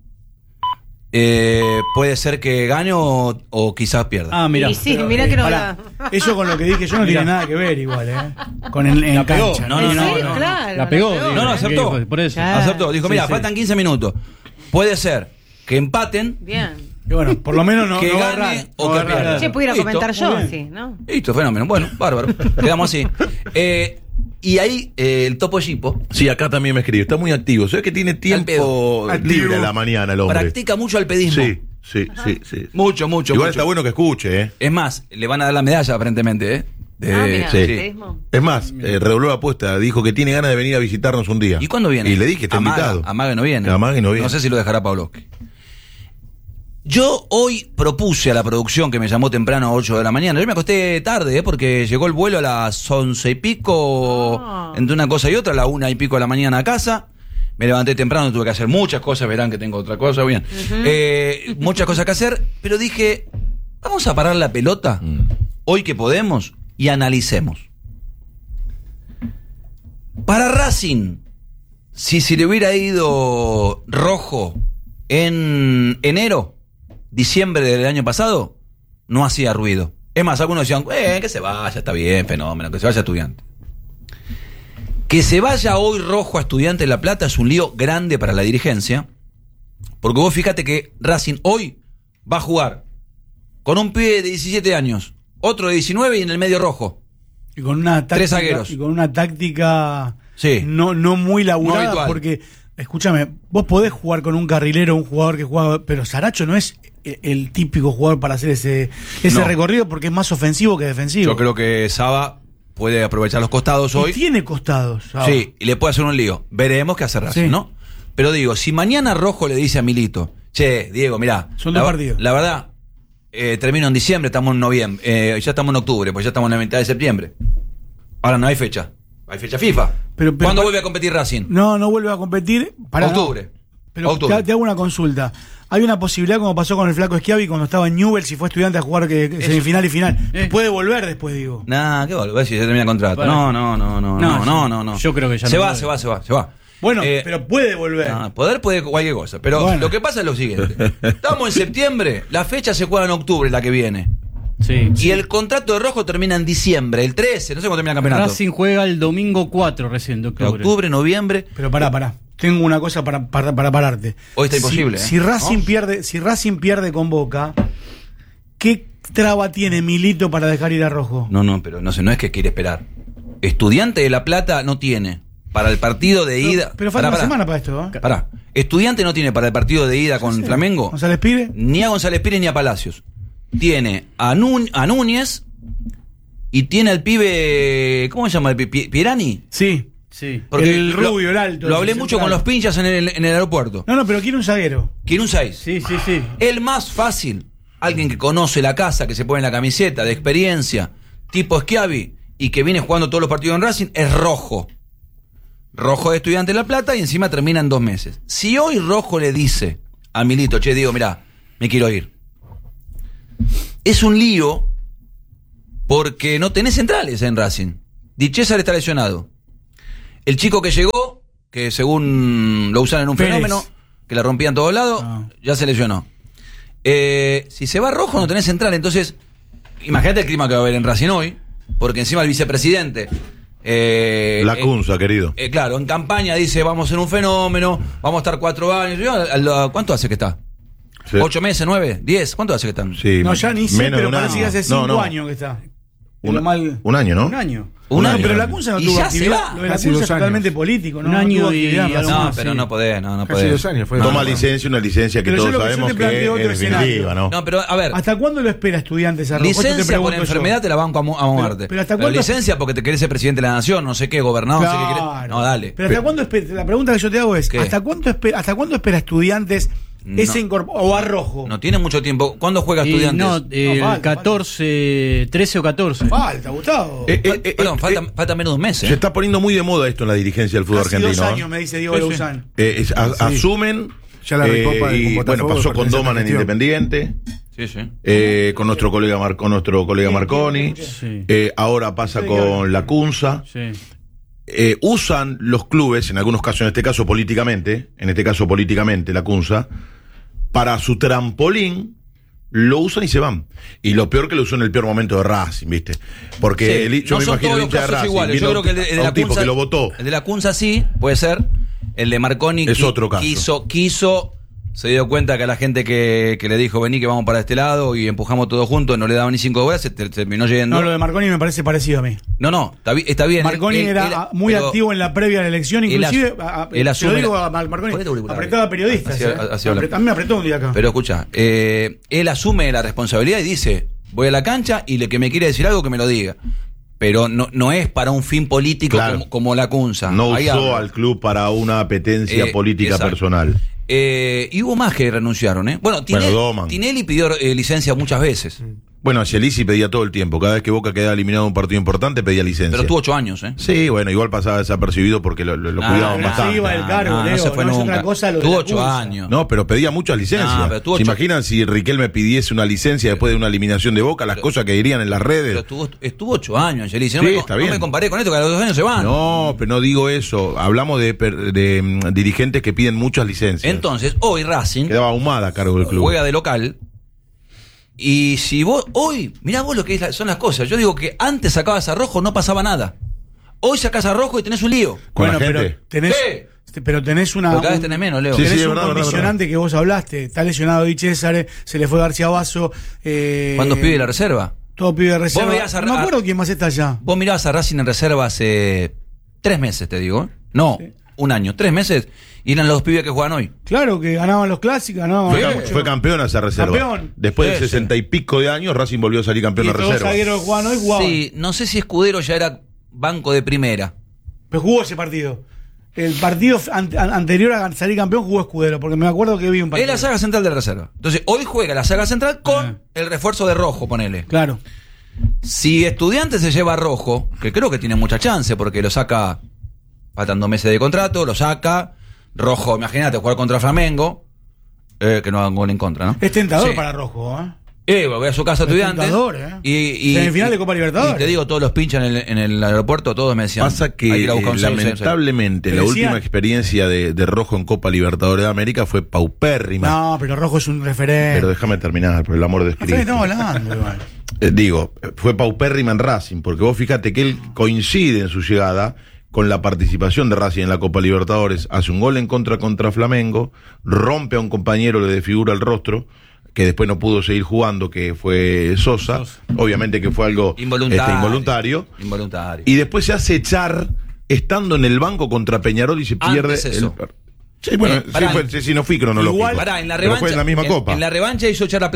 A: eh, puede ser que gane o, o quizás pierda.
F: Ah, mira.
D: Y sí, mira que no
B: Pará,
D: la...
B: eso con lo que dije yo no tiene nada que ver igual, ¿eh? Con el en
F: La pegó.
B: cancha.
A: No, no,
D: ¿En
A: no,
D: serio?
A: no.
D: Claro,
F: La pegó.
D: la
F: digo,
A: No, no, aceptó.
F: que dijo, Por eso.
D: Ya.
A: Aceptó, dijo,
F: Sí,
A: mira,
F: sí.
A: faltan quince minutos. Puede ser que empaten,
D: Bien.
B: Y bueno, por lo menos no,
A: que
B: no va a
A: gane
B: errar,
A: o
B: no va a
A: que
B: errar.
A: pierda.
D: Che, pudiera
A: Listo,
D: comentar
B: muy
D: yo,
B: bien.
D: sí, ¿no?
A: Listo, fenómeno. Bueno, bárbaro. Quedamos así. Eh, y ahí eh, el Topo Gipo
C: Sí, acá también me escribe. Está muy activo. ¿Sabes que tiene tiempo
E: pedo.
C: libre a la mañana el hombre?
A: practica mucho alpedismo.
C: Sí, sí, sí, sí.
A: Mucho, mucho,
C: Igual
A: mucho.
C: está bueno que escuche, ¿eh?
A: Es más, le van a dar la medalla aparentemente, ¿eh? De-
D: Ah, mira,
C: sí.
D: periodismo.
C: Es más, eh, redobló la apuesta. Dijo que tiene ganas de venir a visitarnos un día.
A: ¿Y cuándo viene?
C: Y le dije, está
A: Amaga,
C: invitado.
A: Amaga no viene.
C: Amaga no viene.
A: No sé si lo dejará Pavlovsky. Yo hoy propuse a la producción que me llamó temprano a ocho de la mañana. Yo me acosté tarde, ¿eh? Porque llegó el vuelo a las once y pico,
D: Ah.
A: entre una cosa y otra, a la una y pico de la mañana a casa. Me levanté temprano, tuve que hacer muchas cosas, verán que tengo otra cosa, bien. Eh, muchas cosas que hacer, pero dije, vamos a parar la pelota,
C: Mm.
A: hoy que podemos, y analicemos. Para Racing, si se le hubiera ido rojo en enero, diciembre del año pasado, no hacía ruido. Es más, algunos decían, eh, que se vaya, está bien, fenómeno, que se vaya Estudiante. Que se vaya hoy rojo a Estudiante de La Plata es un lío grande para la dirigencia, porque vos fíjate que Racing hoy va a jugar con un pibe de diecisiete años, otro de diecinueve y en el medio rojo.
B: Y con una táctica,
A: Tres zagueros.
B: y con una táctica
A: Sí.
B: no, no muy laburada,
A: No habitual.
B: porque, escúchame, vos podés jugar con un carrilero, un jugador que juega, pero Saracho no es el, el típico jugador para hacer ese, ese
A: No.
B: recorrido porque es más ofensivo que defensivo.
A: Yo creo que Saba puede aprovechar los costados
B: Y
A: hoy.
B: tiene costados. ah.
A: Sí, y le puede hacer un lío. Veremos qué hace Racing,
B: Sí.
A: ¿no? Pero digo, si mañana Rojo le dice a Milito, che, Diego, mirá,
B: Son
A: la,
B: dos partidos.
A: la verdad, eh, termino en diciembre, estamos en noviembre, eh, ya estamos en octubre, pues ya estamos en la mitad de septiembre. Ahora no hay fecha, hay fecha FIFA.
B: Pero- pero-
A: ¿Cuándo vuelve a competir Racing?
B: No, no vuelve a competir. Para
A: Octubre.
B: Pero
A: Octubre.
B: te, te hago una consulta. Hay una posibilidad, como pasó con el Flaco Schiavi cuando estaba en Newell's y fue estudiante a jugar que, que semifinal y final.
F: Eh.
B: Puede volver después, digo.
A: Nah, qué volver si se termina el contrato.
F: Bueno.
A: No, no, no, no, no,
F: No,
A: no, no, no.
F: yo creo que ya
A: se
F: no
A: va,
F: vuelve.
A: se va, se va, se va.
B: Bueno,
A: Eh,
B: pero puede volver.
A: Ah, poder puede cualquier cosa, pero
B: Bueno.
A: lo que pasa es lo siguiente. Estamos en septiembre, la fecha se juega en octubre, la que viene.
F: Sí.
A: Y el contrato de Rojo termina en diciembre, el trece, no sé cuándo termina el campeonato.
F: Racing juega el domingo cuatro recién de octubre.
A: Octubre, noviembre.
B: Pero pará, pará. Tengo una cosa para, para, para pararte.
A: Hoy está
B: Si-
A: imposible,
B: Si,
A: ¿eh?
B: Racing
A: ¿No?
B: pierde, si Racing pierde con Boca, ¿qué traba tiene Milito para dejar ir a Rojo?
A: No, no, pero no sé, no es que quiere esperar. Estudiante de La Plata no tiene para el partido de ida.
B: Pero falta
A: Pará,
B: una
A: pará,
B: semana para esto, ¿eh?
A: pará. Estudiante no tiene para el partido de ida con Flamengo
B: González Pire.
A: ni a González Pires ni a Palacios. tiene a, Nú- a Núñez y tiene al pibe, ¿cómo se llama? ¿Pi- Pirani?
B: Sí.
F: Sí.
A: Porque
B: El
A: lo-
B: rubio, el alto.
A: Lo hablé
B: el
A: mucho
B: central.
A: con los pinchas en el, en el aeropuerto.
B: No, no, pero quiere un zaguero.
A: Quiere un seis.
F: Sí, sí, sí.
A: El más fácil, alguien que conoce la casa, que se pone en la camiseta, de experiencia, tipo Schiavi, y que viene jugando todos los partidos en Racing, es Rojo. Rojo de Estudiante de La Plata y encima termina en dos meses. Si hoy Rojo le dice a Milito, che, digo, mirá, me quiero ir. Es un lío porque no tenés centrales en Racing. Di César está lesionado. El chico que llegó, que según lo usan en un
B: Pérez.
A: fenómeno, que la rompía en todos lados,
B: Ah.
A: ya se lesionó. Eh, si se va Rojo no tenés central, entonces imagínate el clima que va a haber en Racing hoy, porque encima el vicepresidente eh,
C: La
A: eh,
C: Cunza, querido.
A: eh, claro, en campaña dice vamos a ser un fenómeno, vamos a estar cuatro años. Yo, a- a- ¿Cuánto hace que está?
C: Sí.
A: ¿Ocho meses, nueve, diez? ¿Cuánto hace que están?
C: Sí,
B: No, ya ni sé,
C: menos de
B: pero
C: un
B: parece
C: año.
B: que hace
C: No,
B: cinco
C: no.
B: años que está.
C: Un,
B: Lo mal-
C: un año, ¿no?
F: Un año.
A: Un
B: No,
A: año.
B: pero la Cunza no
A: Y
B: tuvo
A: ya
B: actividad.
A: se va.
B: Lo de la
E: Casi
B: Cunza
E: dos
B: es
E: años.
B: totalmente político, ¿no?
F: Un
B: No
F: año
B: tuvo
F: y
B: actividad,
F: algo
B: razón.
A: No,
F: más,
A: pero
F: sí.
A: no podés, no, no
E: Casi
A: podés.
E: dos años fue.
A: No,
C: Toma
E: no,
C: licencia, una licencia que
B: Pero yo
C: todos
B: lo que yo
C: sabemos
B: te
C: que
B: planteo otro
C: es definitiva,
B: escenario.
C: ¿no?
A: No, pero a ver,
B: ¿Hasta cuándo lo espera Estudiantes a Rojo? Esto te
A: licencia por
B: pregunto yo.
A: enfermedad te la banco a, mu- a muerte.
B: pero ¿hasta
A: Pero
B: cuándo-
A: licencia porque te querés ser presidente de la nación, no sé qué, gobernador, no sé qué
B: Claro.
A: querés. No, dale.
B: Pero ¿hasta cuándo espera? La pregunta que yo te hago es,
A: ¿Qué?
B: ¿hasta cuándo espera, hasta cuándo espera Estudiantes ese
A: No.
B: incorpor- o a Rojo?
A: No tiene mucho tiempo. ¿Cuándo juega
F: Y
A: Estudiantes?
F: no, eh,
B: No, falta,
F: catorce, trece o catorce.
B: Falta, Gustavo.
C: Eh, eh, eh,
A: Perdón,
C: eh,
A: falta,
C: eh,
A: falta menos de un mes.
C: Se
A: ¿eh?
C: está poniendo muy de moda esto en la dirigencia del fútbol
B: Casi
C: argentino.
B: dos
C: ¿eh?
B: años, me dice Diego
A: Sí, sí.
B: Luzán.
C: Eh, es- a-
E: Sí.
C: Asumen.
E: Ya la recopa de-
C: y,
E: con Botafogo
C: bueno, pasó con
E: pertenece a la
C: Doman en
E: gestión.
C: Independiente.
A: Sí, sí.
C: eh, con nuestro colega Mar- con nuestro colega Marconi.
F: Sí.
C: eh, ahora pasa
B: Sí,
C: con
B: claro.
C: la Cunza.
F: Sí.
C: Eh, usan los clubes, en algunos casos, en este caso políticamente, en este caso políticamente, la Cunza, para su trampolín, lo usan y se van. Y lo peor que lo usó en el peor momento de Racing, ¿viste? Porque
A: Sí,
C: el, yo
A: no
C: me
A: son
C: imagino
A: todos
C: el
A: los
C: hincha de
A: casos
C: Racing.
A: iguales.
C: viendo
A: Yo creo que el de, el de
C: a
A: la
C: un tipo
A: Cunza,
C: que lo votó.
A: El de la Cunza sí, puede ser. El de Marconi
C: Es
A: qui-
C: otro caso.
A: quiso, quiso, se dio cuenta que a la gente que, que le dijo vení que vamos para este lado y empujamos todos juntos, no le daban ni cinco horas, se te- terminó yendo.
B: No, lo de Marconi me parece parecido a mí.
A: No, no, está, bi- está bien.
B: Marconi
A: Él- él-
B: era
A: él-
B: ah, muy
A: pero
B: activo en la previa de la elección,
A: él
B: inclusive,
A: asu-
B: a- a-
A: él
B: te
A: asume
B: lo digo
A: la-
B: a Mar- Marconi,
A: Ponete auriculares.
B: apretaba periodistas.
A: Así-
B: eh.
A: así habla.
B: Apret- a mí me apretó un día acá.
A: Pero escucha, eh, él asume la responsabilidad y dice, voy a la cancha y le que me quiere decir algo que me lo diga. Pero no, no es para un fin político
C: Claro.
A: como, como la Cunza.
C: No
A: Ahí
C: usó
A: hablo.
C: al club para una apetencia
A: Eh,
C: política
A: exacto.
C: personal.
A: Eh, y hubo más que renunciaron, ¿eh? Bueno, Tinelli,
C: Bueno, Doman.
A: Tinelli pidió eh, licencia muchas veces.
C: Bueno, Cielisi pedía todo el tiempo. Cada vez que Boca quedaba eliminado de un partido importante, pedía licencia.
A: Pero estuvo ocho años, ¿eh?
C: Sí, bueno, igual pasaba desapercibido porque lo, lo- lo
A: Ah,
C: cuidaban
A: no,
C: bastante.
B: se iba del cargo,
A: no,
B: Leo,
A: se fue
B: no es
A: nunca.
B: otra cosa lo de
A: Tuvo
B: la
A: ocho
B: Cunza.
A: años.
C: No, pero pedía muchas licencias.
A: No, pero tuvo
C: ¿Se
A: ocho-
C: imaginan si Riquelme pidiese una licencia después de una eliminación de Boca? Las cosas que dirían en las redes.
A: Pero estuvo, estuvo ocho años, Angelici. No,
C: Sí,
A: me,
C: está
A: no
C: bien.
A: me comparé con esto, que a los dos años se van.
C: No, pero no digo eso. Hablamos de, per- de, mm, dirigentes que piden muchas licencias.
A: Entonces, hoy Racing
C: Quedaba ahumada a cargo del club.
A: juega de local. Y si vos, hoy, mirá vos lo que es la- son las cosas. Yo digo que antes sacabas a Rojo, no pasaba nada. Hoy sacás a Rojo y tenés un lío.
C: Con
B: Bueno,
C: la
B: pero
C: gente.
B: tenés,
A: Sí.
B: pero tenés una.
A: Porque cada vez
B: un-
A: tenés menos, Leo.
C: Sí,
B: tenés
C: sí, es
B: un
C: verdad, verdad,
B: condicionante que vos hablaste. Está lesionado Di César, se le fue García Vaso. Eh,
A: ¿Cuántos pibes de la reserva?
B: Todo pibe de reserva.
A: veías a-
B: No me acuerdo quién más está allá.
A: Vos mirabas a Racing en reserva hace tres meses, te digo. No, un año, tres meses. Y eran los pibes que juegan hoy.
B: Claro que ganaban los clásicos, ganaban
C: Fue,
B: mucho.
C: fue campeón a esa reserva.
B: Campeón.
C: Después de
A: Sí, sí.
C: sesenta y pico de años, Racing volvió a salir campeón
B: Y
C: a
B: estos dos
C: reserva.
B: zagueros que jugaban hoy jugaban.
A: Sí, no sé si Escudero ya era banco de primera.
B: Pero jugó ese partido. El partido an- an- anterior a salir campeón jugó Escudero, porque me acuerdo que vi un
A: Es
B: partido.
A: la saga central de la reserva. Entonces, hoy juega la saga central con
B: Ah.
A: el refuerzo de Rojo, ponele.
B: Claro.
A: Si Estudiantes se lleva a Rojo, que creo que tiene mucha chance porque lo saca faltando meses de contrato, lo saca. Rojo, imagínate, jugar contra Flamengo, eh, que no hagan gol en contra, ¿no?
B: Es tentador
A: Sí.
B: para Rojo, ¿eh?
A: Eh, voy a su casa
B: Es
A: Estudiantes.
B: tentador, ¿eh?
A: Y, y,
B: Semifinal
A: y-
B: de Copa Libertadores.
A: Y te digo, todos los pinchas en el, en el aeropuerto, todos me decían.
C: Pasa
A: hay
C: que
A: ir a buscar un
C: eh,
A: seis, seis, seis.
C: lamentablemente
B: Te
C: la
B: decían-
C: última experiencia de, de Rojo en Copa Libertadores de América fue paupérrima.
B: No, pero Rojo es un referente.
C: Pero déjame terminar, por el amor de
B: ¿De qué
C: Cristo.
B: estamos hablando, igual?
C: Eh, digo, fue paupérrima en Racing, porque vos fíjate que él coincide en su llegada con la participación de Racing en la Copa Libertadores, hace un gol en contra contra Flamengo, rompe a un compañero, le desfigura el rostro, que después no pudo seguir jugando, que fue Sosa,
F: Sosa.
C: obviamente que fue algo
A: Involuntario.
C: este, involuntario,
A: Involuntario.
C: y después se hace echar estando en el banco contra Peñarol y se
A: Antes
C: pierde
A: eso.
C: el... Sí, bueno,
A: Eh,
C: sí,
A: pará.
C: fue, sí, sí, no fui cronológico.
B: Igual-
A: Pará, en la
C: pero
A: revancha.
C: fue en la misma
A: en-
C: Copa.
A: En la revancha hizo echar la plata.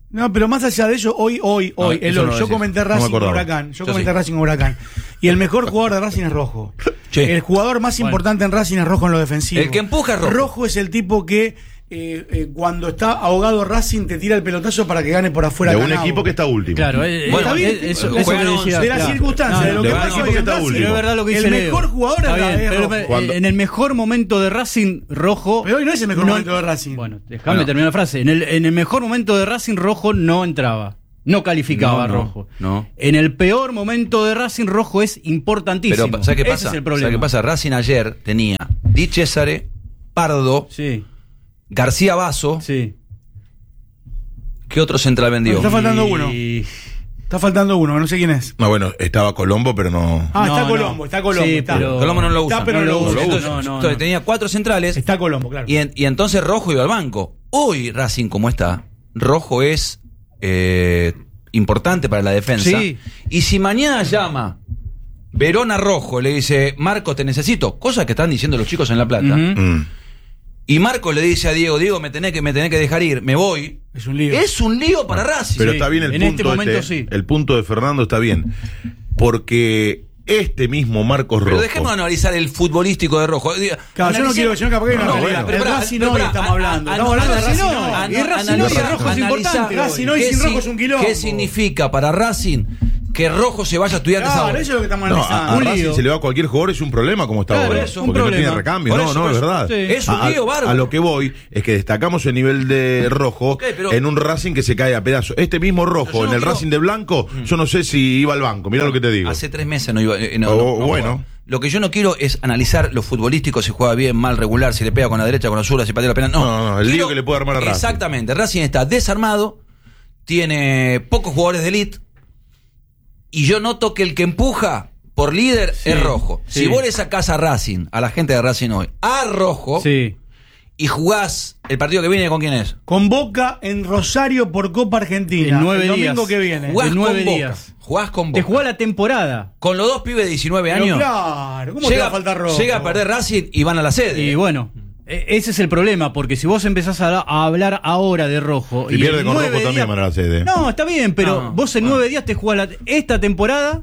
B: No, pero más allá de eso, hoy, hoy,
A: No,
B: hoy,
A: eso
B: el
A: no
B: hoy,
A: lo
B: yo
A: decís.
B: comenté
C: No me
B: Racing con
C: acordaba.
B: Huracán. Yo,
A: Yo
B: comenté
A: sí.
B: Racing con Huracán. Y el mejor jugador de Racing es Rojo.
A: Sí.
B: El jugador más
F: Bueno.
B: importante en Racing es Rojo en lo defensivo.
A: El que empuja es Rojo.
B: Rojo es el tipo que eh, eh, cuando está ahogado Racing te tira el pelotazo para que gane por afuera.
C: De un
B: Canavo.
C: equipo que está último.
F: Claro, eh,
A: Bueno,
F: eh,
B: está bien,
F: eh, eso,
A: juegan
F: eso que
A: once,
F: decía,
B: de las
F: claro.
B: circunstancias,
F: No,
B: de lo
F: no,
B: que
C: de un
B: pasa
C: equipo
B: hoy
C: que
B: en
C: está
B: Racing,
C: último.
F: Pero es verdad lo que
B: el
F: dice
B: mejor
F: Leo.
B: jugador
F: Está
B: acá
F: bien,
B: es
F: pero
B: Rojo.
F: eh,
C: Cuando-
F: en el mejor momento de Racing, Rojo.
B: Pero hoy no es el mejor
F: no-
B: momento de Racing.
F: Bueno, déjame
A: Bueno.
F: terminar la frase. En el, en el mejor momento de Racing, Rojo no entraba. No calificaba
A: No, no,
F: Rojo.
A: no.
F: En el peor momento de Racing, Rojo es importantísimo.
A: Pero, ¿sabes qué
F: Ese
A: pasa?
F: es el problema.
A: ¿Sabes qué pasa? Racing ayer tenía Di Cesare, Pardo,
F: Sí,
A: García Basso.
F: sí.
A: ¿Qué otro central vendió?
B: Está faltando
F: Y-
B: uno. Está faltando uno, no sé quién es.
C: No, bueno, estaba Colombo, pero no.
B: Ah,
F: No,
B: está
F: no.
B: Colombo, está Colombo.
F: Sí,
B: está.
F: pero-
A: Colombo no lo usa.
B: Está, pero
F: No
B: no
F: lo
B: lo
F: usa.
B: usa.
A: Entonces,
F: No, no,
A: entonces
F: no.
A: tenía cuatro centrales
B: Está Colombo, claro.
A: y, en- y entonces Rojo iba al banco. Hoy Racing, como está, Rojo es eh, importante para la defensa.
F: Sí.
A: Y si mañana llama Verona Rojo, le dice, Marcos, te necesito, cosas que están diciendo los chicos en La Plata,
F: Ujú.
C: Mm.
A: y Marcos le dice a Diego, Diego, me tenés que, me tenés que dejar ir, me voy.
B: Es un lío.
A: Es un lío para Racing.
C: Pero
F: Sí,
C: está bien el
F: en
C: punto.
F: este momento
C: este,
F: sí.
C: El punto de Fernando está bien. Porque este mismo Marcos
A: Pero
C: Rojo.
A: dejemos de analizar el futbolístico de Rojo. Diga,
B: Claro, yo no
A: analicemos-
B: quiero que yo capaz que hay una
A: No,
B: pelea.
A: bueno,
B: El
A: pero pará,
B: Racing
A: pero
B: hoy
A: pará,
B: estamos
A: a-
B: hablando.
A: a-
B: Estamos hablando de
A: analiza-
B: Racing
F: hoy.
A: a-
F: Y Racing hoy,
A: analiza-
F: Rojo es importante hoy.
B: Racing hoy
A: ¿qué
B: sin
A: si-
B: Rojo es un quilombo.
A: ¿Qué significa para Racing que Rojo se vaya a Estudiantes
B: Claro,
A: ahora?
B: eso es lo que estamos
C: No,
B: analizando.
C: a, a
F: Un
C: Racing
F: lío.
C: se le va a cualquier jugador, es un problema como está
F: Claro,
C: ahora.
F: es un
C: porque no
F: problema.
C: tiene recambio.
A: Por
C: No,
A: eso,
C: no,
A: por
C: es
A: eso.
C: verdad.
F: Sí.
A: Es un
C: A-
A: lío bárbaro.
C: A lo que voy es que destacamos el nivel de Rojo
A: Ok, pero-
C: en un Racing que se cae a pedazos. Este mismo Rojo,
A: Yo no
C: en el
A: quiero-
C: Racing de Blanco, yo no sé si iba al banco. Mira lo que te digo.
A: Hace tres meses no iba. eh, no,
C: Oh,
A: no, no
C: bueno.
A: jugaba. Lo que yo no quiero es analizar lo futbolístico, si juega bien, mal, regular, si le pega con la derecha, con la zurda, si patea la pena. No,
C: No, no, el lío
A: Quiero-
C: que le puede armar a Racing.
A: Exactamente. Racing está desarmado, tiene pocos jugadores de elite, y yo noto que el que empuja por líder
F: Sí,
A: es Rojo.
F: sí.
A: Si vos le sacás a Racing, a la gente de Racing hoy, a Rojo,
F: Sí.
A: y jugás el partido que viene, ¿con quién es?
B: Con Boca en Rosario por Copa Argentina.
F: En nueve
B: el domingo
F: días.
B: que viene.
A: Jugás
F: de nueve
A: con Boca.
F: días.
A: Jugás con
F: Te
A: Boca.
F: jugó la temporada.
A: Con los dos pibes de diecinueve
B: Pero
A: años.
B: claro, ¿cómo te va a faltar Rojo?
A: Llega a perder Racing y van a la sede.
F: Y bueno, e- ese es el problema, porque si vos empezás a, a hablar ahora de Rojo.
C: Si
F: y
C: pierde
F: en
C: con
F: nueve
C: Rojo también
F: días-
C: van a la sede.
F: No, está bien, pero
A: No,
F: vos en
A: no.
F: nueve días te jugás la- esta temporada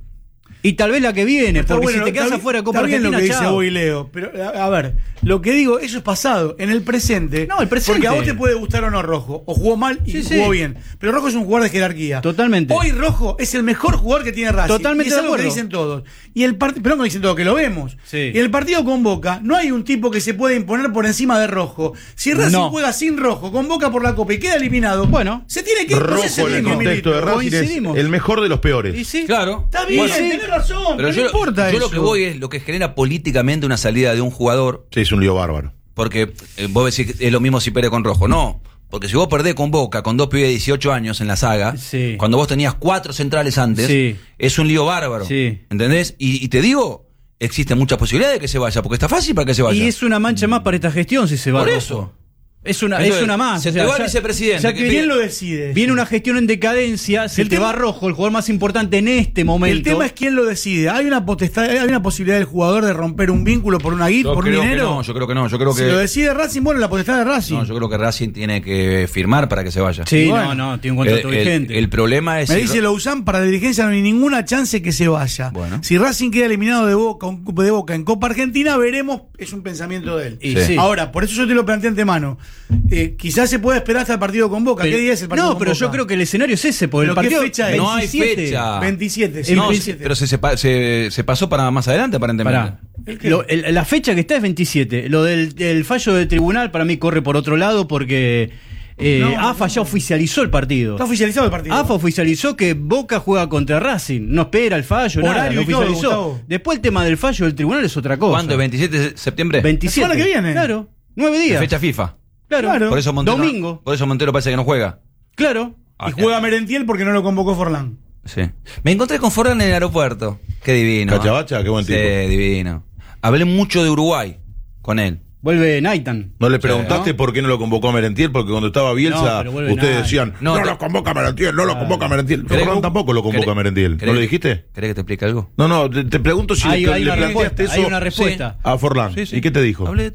F: y tal vez la que viene,
B: Está
F: porque
B: bueno,
F: si te quedas
B: está
F: afuera de
B: bien-
F: Copa
B: está bien
F: Argentina,
B: lo que dice
F: chao.
B: hoy Leo, pero a, a ver, lo que digo, eso es pasado. En el presente.
F: No, el presente.
B: Porque a vos te puede gustar o no Rojo. O jugó mal y
F: Sí, sí.
B: jugó bien. Pero Rojo es un jugador de jerarquía.
F: Totalmente.
B: Hoy Rojo es el mejor jugador que tiene Racing.
F: Totalmente
B: y es
F: de
B: algo que
F: acuerdo.
B: dicen todos. Y el partido, pero no dicen todos, que lo vemos.
F: Sí.
B: Y el partido con Boca, no hay un tipo que se pueda imponer por encima de Rojo. Si Racing
F: No.
B: juega sin Rojo, con Boca por la Copa y queda eliminado,
F: Bueno.
B: se tiene que no sé si
C: Rojo en el
B: tiene que
C: contexto de
B: Milito.
C: Racing es
F: Coincidimos.
C: el mejor de los peores.
F: Y sí.
A: Claro.
B: Está bien,
A: Bueno,
B: tenés razón, pero,
A: Pero yo,
B: no importa
A: yo
B: eso.
A: lo que voy es lo que genera políticamente una salida de un jugador,
C: Sí, es un lío bárbaro.
A: porque eh, vos decís que es lo mismo si pierde con Rojo. No, porque si vos perdés con Boca, con dos pibes de dieciocho años en la saga,
F: Sí.
A: cuando vos tenías cuatro centrales antes,
F: Sí.
A: es un lío bárbaro.
F: Sí.
A: ¿Entendés? Y, y te digo, existen muchas posibilidades de que se vaya, porque está fácil para que se vaya.
F: Y es una mancha más para esta gestión si se va
A: Por
F: Rojo.
A: eso.
F: Es una,
A: Entonces,
F: es una más.
A: se
F: o
A: te
F: sea,
A: va el
F: ya-
A: vicepresidente,
F: ya
A: que
F: que
A: pide-
B: ¿Quién lo decide?
F: viene una gestión en decadencia, se
B: El
F: te
B: tema-
F: va Rojo, el jugador más importante en este momento.
B: El tema es quién lo decide. Hay una potestad, hay una posibilidad del jugador de romper un vínculo por una guita,
A: Yo
B: por
A: creo que
B: dinero.
A: no, yo creo que no, yo creo
B: Si
A: que
B: lo decide Racing, bueno, la potestad de Racing.
A: no, yo creo que Racing tiene que firmar para que se vaya.
F: Sí,
B: Bueno.
F: no, no, tiene un contrato
A: el, el-
F: vigente.
A: el problema es
B: Me
A: si
B: dice
A: Ro-
B: Louzán, para la dirigencia no hay ninguna chance que se vaya.
A: Bueno.
B: Si Racing queda eliminado de Boca, un- de Boca en Copa Argentina, veremos, es un pensamiento de él.
F: Y
A: Sí.
F: sí.
B: Ahora, por eso yo te lo planteé antemano. Eh, quizás se puede esperar hasta el partido con Boca.
F: Pero-
B: ¿Qué día es el partido
F: no,
B: con
F: pero
B: Boca?
F: yo creo que el escenario es ese, porque
B: ¿Pero
F: el
B: qué
F: partido
B: fecha es?
A: No hay
F: veintisiete.
A: fecha.
B: veintisiete, sí,
A: No,
B: veintisiete.
A: pero se, sepa- se, se pasó para más adelante, aparentemente.
F: Pará.
B: ¿El qué?
F: Lo- el- la fecha que está es veintisiete. Lo del el fallo del tribunal para mí corre por otro lado porque eh,
B: No,
F: A F A
B: no.
F: ya oficializó el partido.
B: Está oficializado el partido.
F: A F A oficializó que Boca juega contra Racing. No espera el fallo, nada,
B: Horario
F: lo
B: y todo,
F: oficializó.
B: Gustavo.
F: Después el tema del fallo del tribunal es otra cosa.
A: ¿Cuándo? ¿veintisiete de septiembre?
F: veintisiete.
B: La semana que viene.
F: Claro. Nueve
A: De
F: días.
A: fecha FIFA.
F: Claro.
B: Claro.
A: Por eso Montero,
F: Domingo.
A: Por eso Montero parece que no juega.
F: Claro.
A: Ah,
B: Y juega Merentiel porque no lo convocó Forlán.
A: Sí. Me encontré con Forlán en el aeropuerto. Qué divino.
C: Cachabacha, qué buen
A: Sí,
C: tipo.
A: divino. Hablé mucho de Uruguay con él.
F: Vuelve Naitan.
C: ¿No le preguntaste
A: ¿no?
C: por qué no lo convocó a Merentiel? Porque cuando estaba
F: No,
C: Bielsa,
F: pero vuelve
C: ustedes
F: nadie.
C: decían, no,
A: No, te-
C: lo convoca a Merentiel, no lo convoca a Merentiel.
A: ¿Querés-
C: Ferran tampoco lo convoca a
A: ¿Querés-
C: Merentiel.
A: querés-
C: ¿No le dijiste?
A: ¿Querés que te explique algo?
C: No, no, te, te pregunto si
F: Hay,
C: le,
F: hay
C: le
F: una
C: planteaste
F: respuesta.
C: eso
F: Hay una respuesta.
C: a Forlán.
A: Sí, sí.
C: ¿Y qué te dijo?
A: Hablé de todo.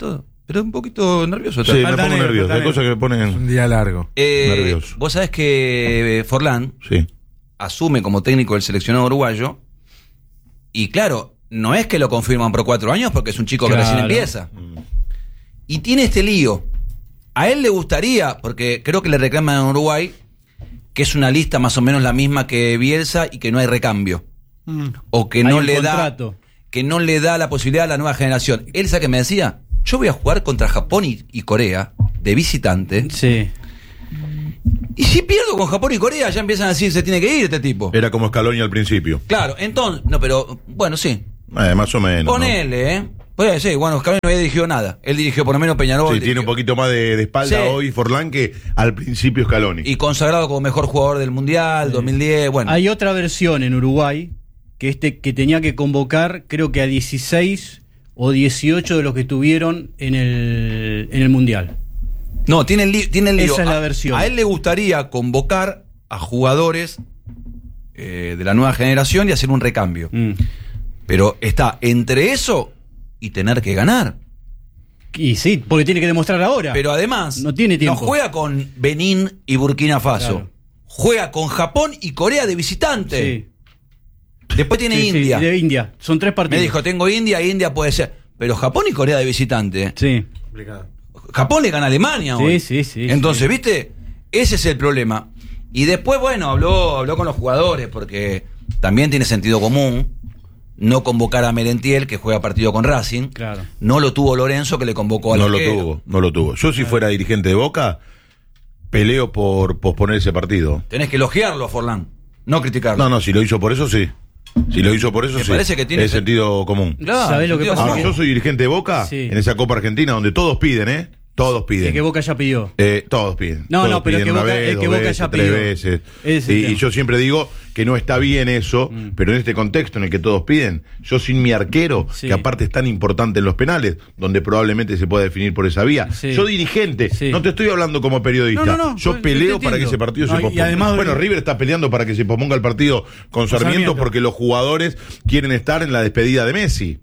A: pero un poquito nervioso.
C: Sí, me
B: Falta
C: pongo
B: negro,
C: nervioso.
B: falta
C: Hay
B: negro.
C: cosas que me
E: Un
C: ponen
E: día largo.
A: Eh,
C: nervioso.
A: Vos sabés que Forlán
C: Sí.
A: asume como técnico del seleccionado uruguayo y claro, no es que lo confirman por cuatro años porque es un chico que
F: Claro.
A: recién empieza. Y tiene este lío. A él le gustaría, porque creo que le reclaman en Uruguay, que es una lista más o menos la misma que Bielsa y que no hay recambio.
B: Mm.
A: O que
F: Hay
A: no
F: un
A: le
F: contrato.
A: da que no le da la posibilidad a la nueva generación. Él sabe que me decía, yo voy a jugar contra Japón y, y Corea de visitante.
F: Sí.
A: Y si pierdo con Japón y Corea, ya empiezan a decir se tiene que ir este tipo.
C: Era como Scaloni al principio.
A: Claro, entonces, no, pero bueno, sí.
C: Eh, más o menos. ¿no?
A: Ponele, ¿eh? Pues sí, bueno, Scaloni no había dirigido nada. Él dirigió por lo menos Peñarol.
C: Sí, tiene un poquito más de, de espalda
A: Sí.
C: hoy Forlán que al principio Scaloni.
A: Y consagrado como mejor jugador del Mundial, dos mil diez, bueno.
F: Hay otra versión en Uruguay que este que tenía que convocar, creo que a dieciséis o dieciocho de los que estuvieron en el, en el Mundial.
A: No, tiene el, li- tiene el lío.
F: Esa es la
A: A-
F: versión.
A: A él le gustaría convocar a jugadores eh, de la nueva generación y hacer un recambio.
F: Mm.
A: Pero está entre eso y tener que ganar.
F: Y sí, porque tiene que demostrar ahora.
A: Pero además,
F: No tiene tiempo.
A: juega con Benín y Burkina Faso.
F: Claro.
A: Juega con Japón y Corea de visitante.
F: Sí.
A: Después tiene
F: Sí, sí,
A: India.
F: de India. Son tres partidos.
A: Me dijo, tengo India, India puede ser. Pero Japón y Corea de visitante.
F: Sí.
E: Complicado.
A: Japón le gana a Alemania
F: Sí,
A: hoy.
F: sí, sí,
A: Entonces,
F: sí.
A: ¿viste? Ese es el problema. Y después, bueno, habló, habló con los jugadores, porque también tiene sentido común no convocar a Merentiel, que juega partido con Racing.
F: Claro.
A: No lo tuvo Lorenzo, que le convocó a
C: No lo tuvo, no lo tuvo. Yo si fuera dirigente de Boca, peleo por posponer ese partido.
A: Tenés que elogiarlo a Forlán, no criticarlo.
C: No, no, si lo hizo por eso, sí. Si lo hizo por eso,
A: Me
C: sí.
A: parece que tiene-
C: Es sentido común.
A: Claro,
F: ¿Sabés lo que
A: sentido
F: pasa?
C: Ahora,
A: común.
C: yo soy dirigente de Boca
F: Sí.
C: en esa Copa Argentina donde todos piden, ¿eh? Todos piden.
F: El que Boca ya pidió.
C: Eh, todos piden.
F: No,
C: Todos
F: no, pero
C: piden
F: que
C: una
F: Boca-
C: vez,
F: el que
C: dos
F: Boca
C: veces,
F: ya
C: tres
F: pidió.
C: veces.
F: Ese es el
C: Y, y
F: tema.
C: yo siempre digo que no está bien eso,
F: Mm.
C: pero en este contexto en el que todos piden, yo sin mi arquero,
F: Sí.
C: que aparte es tan importante en los penales, donde probablemente se pueda definir por esa vía.
F: Sí.
C: Yo dirigente,
F: Sí.
C: no te estoy hablando como periodista.
B: No, no, no,
C: yo
B: yo-
C: peleo
B: yo te
C: para que
B: entiendo.
C: ese partido
B: No,
C: se
B: y
C: posponga.
B: además-
C: bueno, River está peleando para que se posponga el partido con Sarmiento,
B: Sarmiento.
C: porque los jugadores quieren estar en la despedida de Messi.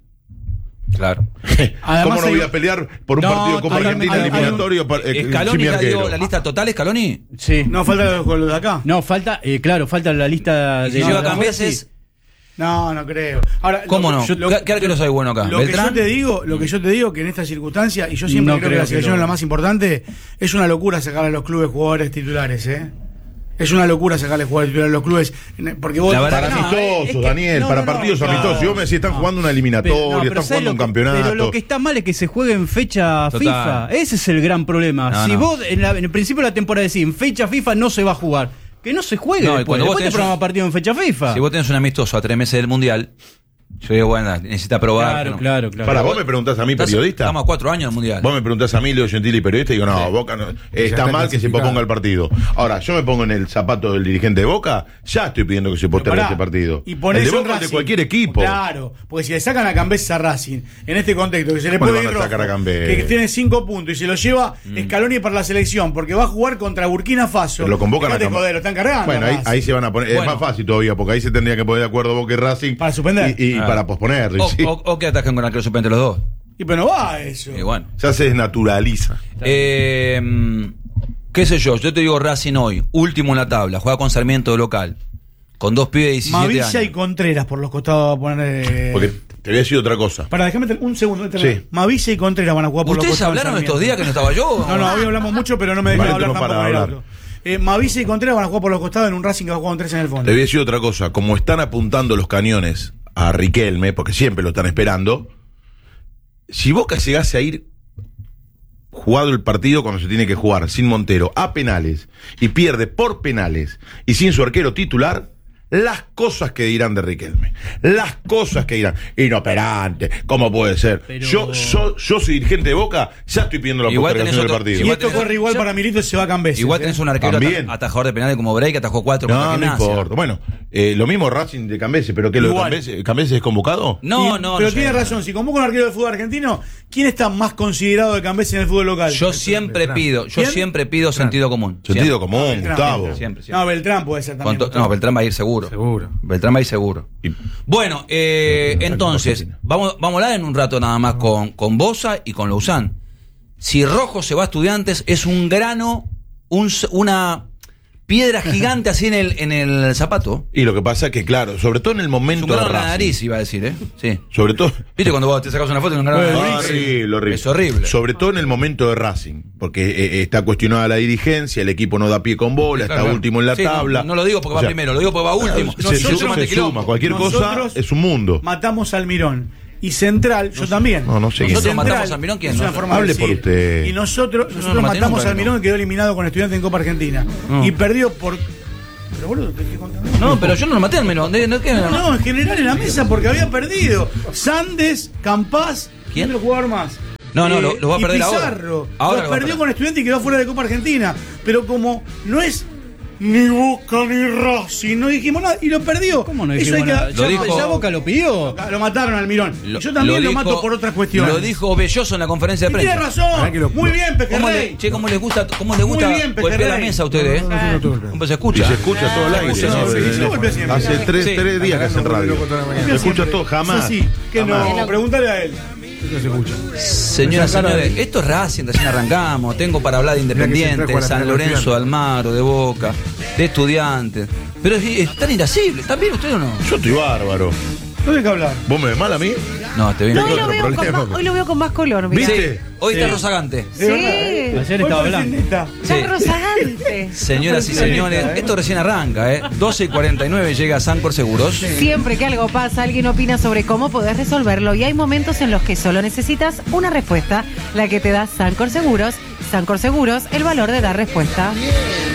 A: Claro.
B: Además
C: ¿Cómo no
B: hay-
C: voy a pelear por un
B: No,
C: partido de Copa
B: hay-
C: Argentina
B: hay- hay-
C: eliminatorio para- eh,
A: ¿Scaloni
C: sin mi
A: ya dio
C: arquero?
A: la lista total, Scaloni?
F: Sí.
B: No falta los, los de acá.
F: No, falta, eh, claro, falta la lista
A: ¿Y si
F: de
A: lleva
F: los-
A: Cambiases?
B: No, no creo. Ahora,
A: ¿Cómo
B: lo-
A: no?
B: yo- lo-
A: ¿Qué, qué arqueros hay bueno acá?
B: Lo que
A: ¿Beltrán?
B: yo te digo, lo que yo te digo que en esta circunstancia, y yo siempre
F: No
B: creo, que
F: creo
B: la
F: que
B: selección
F: lo-
B: es la más importante, es una locura sacar a los clubes jugadores titulares, ¿eh? Es una locura sacarle jugadores titulares a los clubes, porque vos
A: La verdad
C: Para
A: que no,
C: amistosos,
F: es que-
C: Daniel,
F: no,
C: para
F: no, no,
C: partidos
F: no,
C: amistosos. Si vos me decís, están
F: no.
C: jugando una
F: Pero,
C: eliminatoria,
F: no, pero
C: están
F: ¿sabés
C: jugando
F: lo
C: un
F: que-
C: campeonato.
F: Pero lo que está mal es que se juegue en fecha
A: Total.
F: FIFA. Ese es el gran problema.
A: No,
F: si
A: no.
F: vos en, la- en el principio de la temporada decís, en fecha FIFA no se va a jugar, que no se juegue
A: No, y
F: después.
A: cuando vos
F: Después te
A: tenés
F: programa
A: un-
F: partido en fecha FIFA.
A: Si vos tenés un amistoso a tres meses del Mundial, yo digo, bueno, necesita probar.
F: Claro,
A: ¿no?
F: claro, claro.
C: Para, vos me preguntás a mí,
A: Estás-
C: periodista.
A: Estamos a cuatro años del Mundial.
C: Vos me preguntás a mí, Leo Gentili, periodista, y digo, no,
A: Sí.
C: Boca no.
E: Ya
C: Está
E: está
C: mal que se
E: clasificado.
C: posponga el partido. Ahora, yo me pongo en el zapato del dirigente de Boca, ya estoy pidiendo que se postergue
B: Pará,
C: este partido.
B: Y ponés
C: el de
B: un
C: Boca es de
B: Racing.
C: cualquier equipo.
B: Claro, porque si le sacan a Cambeses a Racing en este contexto, que se le
C: ¿Cómo
B: puede
C: le
B: ir
C: van a sacar
B: rojo,
C: a Cambeses?
B: que tiene cinco puntos y se lo lleva Scaloni para la selección, porque va a jugar contra Burkina Faso.
C: Pero lo convocan a
B: Dejate
C: Cam-
B: joder, lo están cargando.
C: Bueno, ahí,
B: Racing.
C: ahí se van a poner.
A: Bueno.
C: Es más fácil todavía, porque ahí se tendría que poner de acuerdo Boca y Racing.
B: Para suspender.
C: Y, y
A: Ah.
C: para posponer.
A: O,
C: sí.
A: o- o que atacan con arquero suplente los dos.
B: Y pero no va eso.
A: Y bueno.
C: Ya se desnaturaliza.
A: Eh, ¿Qué sé yo? Yo te digo Racing hoy, último en la tabla, juega con Sarmiento de local, con dos pibes de diecisiete
B: Mavilla
A: años.
B: y Contreras por los costados va a poner. eh,
C: Porque te voy a decir otra cosa.
B: Para, déjame tener un segundo.
C: Sí.
B: Mavilla y Contreras van a jugar por los
A: ¿Ustedes
B: costados.
A: hablaron
B: en
A: estos días que no estaba yo?
B: No, no, hoy hablamos mucho, pero no me dejaron
C: Valento
B: hablar
C: no para
B: tampoco
C: de
B: del
C: hablar.
B: otro. Eh, Mavilla y Contreras van a jugar por los costados en un Racing que va a jugar con tres en el fondo.
C: Te voy a decir otra cosa. Como están apuntando los cañones a Riquelme, porque siempre lo están esperando, si Boca llegase a ir jugado el partido cuando se tiene que jugar, sin Montero, a penales, y pierde por penales, y sin su arquero titular, las cosas que dirán de Riquelme. Las cosas que dirán. Inoperante, ¿cómo puede ser?
F: Pero-
C: Yo, yo, yo soy dirigente de Boca, ya estoy pidiendo la
A: Igual tenés
C: postergación del
A: otro-
C: partido.
B: Y
A: igual
B: esto
A: tenés-
B: corre igual
A: yo-
B: para Milito y se va a Cambeses.
A: Igual
B: eh.
A: tenés un arquero
C: También.
A: ata- atajador de penales como Bray que atajó cuatro contra
C: No, no
A: Gimnasia.
C: importa. Bueno, eh, lo mismo Racing de Cambeses, pero ¿qué lo de
B: Igual.
C: Cambeses? ¿Cambeses es convocado?
A: No,
B: Y-
A: no,
B: Pero
A: no
B: tiene
A: sé.
B: razón, si convoca un arquero de fútbol argentino, ¿quién está más considerado de Cambeses en el fútbol local?
A: Yo siempre pido, yo
B: ¿Quién?
A: siempre pido sentido común.
C: Sentido
A: Siempre.
C: común,
B: Beltrán.
C: Gustavo.
A: Siempre, siempre.
B: No, Beltrán puede ser
A: Con
B: también.
A: to-
B: Gustavo.
A: no, Beltrán va a ir seguro.
E: Seguro.
A: Beltrán va a ir seguro.
C: Y-
A: Bueno, eh, entonces, vamos, vamos a hablar en un rato nada más con, con Bosa y con Lausanne. si Rojo se va a Estudiantes, es un grano, un, una piedra gigante así en el, en el zapato.
C: Y lo que pasa es que, claro, sobre todo en el
A: Es
C: momento
A: un grano
C: de
A: en la
C: Racing,
A: nariz, iba a decir, ¿eh? Sí.
C: sobre todo...
A: ¿Viste cuando vos te sacas una foto y un grano en la nariz?
C: Horrible, horrible.
A: Es horrible.
C: Sobre todo en el momento de Racing, porque eh, está cuestionada la dirigencia, el equipo no da pie con bola,
A: Sí, claro,
C: está
A: claro.
C: último en la
A: Sí, no,
C: tabla.
A: No, lo digo porque
C: O
A: va
C: sea,
A: primero, lo digo porque va último.
C: Se,
B: Nosotros-
C: se-
A: suma
C: se
A: este quilombo.
C: suma, cualquier cosa
B: Nosotros
C: es un mundo.
B: Matamos al Mirón. Y Central, yo también.
C: no, no sé
B: Y
C: quién.
A: Nosotros
B: Central
A: matamos al Mirón, ¿quién?
B: es una
A: No,
B: forma
C: hable
B: de decir.
C: por usted.
B: Y nosotros,
A: no
B: nosotros
A: lo maté
B: matamos
A: nunca,
B: al
A: no.
B: Mirón que quedó eliminado con Estudiantes en Copa Argentina.
A: No.
B: Y perdió por. Pero boludo, ¿qué- qué contás?
A: No, pero yo no lo maté al menos. ¿De- de qué?
B: No, no, en general en la mesa porque había perdido. Sandes, Campás,
A: ¿Quién?
B: otro jugador más.
A: No, no, lo- lo va a
B: y
A: perder ahora.
B: Pizarro.
A: Ahora
B: Lo
A: lo va a
B: perdió
A: perder.
B: con Estudiantes y quedó fuera de Copa Argentina. Pero como no es ni Boca ni Racing, no dijimos nada y lo perdió.
F: ¿Cómo no
B: Eso
F: dijimos
B: hay que-
F: nada?
A: Lo
F: Ya,
A: dijo-
F: ya Boca lo pidió.
B: Lo mataron al Mirón.
A: Lo-
B: Yo también lo,
A: dijo-
B: mato por otras cuestiones.
A: Lo dijo Belloso en la conferencia de
B: Y tiene
A: prensa.
B: razón.
E: Mirá que lo-
B: Muy bien,
A: ¿Cómo le,
B: Pejerrey.
A: che, ¿cómo les gusta, cómo les gusta
B: Muy bien,
A: golpear la
B: Pejerrey.
A: mesa a ustedes?
E: No, no, no, no, no, no.
A: ¿Cómo se
C: Y
A: escucha?
C: se escucha todo el aire.
B: sí,
C: ¿no?
B: sí,
C: Desde-
B: sí, golpea siempre.
C: Hace tres,
A: Sí.
C: tres días que hacen radio. Se escucha todo, jamás.
B: Eso sí, que
C: Jamás.
B: no. Pregúntale a él.
E: No se escucha.
A: Señoras y señores, esto es Racing, recién arrancamos. Tengo para hablar de
E: Mirá que Central
A: Independiente,
E: juega la
A: San
E: final
A: Lorenzo de
E: al
A: Almagro, de Boca, de Estudiantes. Pero es, es tan irascible. ¿Están bien ustedes o no?
C: Yo estoy bárbaro.
B: No hay que hablar.
C: ¿Vos me ves mal a mí?
A: No, te bien.
D: No, hoy,
C: otro
D: lo veo con
C: problema.
D: más, hoy lo veo con más color. mirá.
C: ¿Viste?
A: Hoy está rozagante.
D: Sí.
F: Ayer
B: Hoy
F: estaba
B: parece
F: blanco.
B: neta.
D: Está
A: Sí.
D: rozagante.
A: Señoras y
B: Está bien,
A: señores,
B: ¿eh?
A: esto recién arranca, ¿eh? doce y cuarenta y nueve llega Sancor Seguros.
D: Siempre que algo pasa, alguien opina sobre cómo podés resolverlo y hay momentos en los que solo necesitas una respuesta, la que te da Sancor Seguros. Sancor Seguros, el valor de dar respuesta.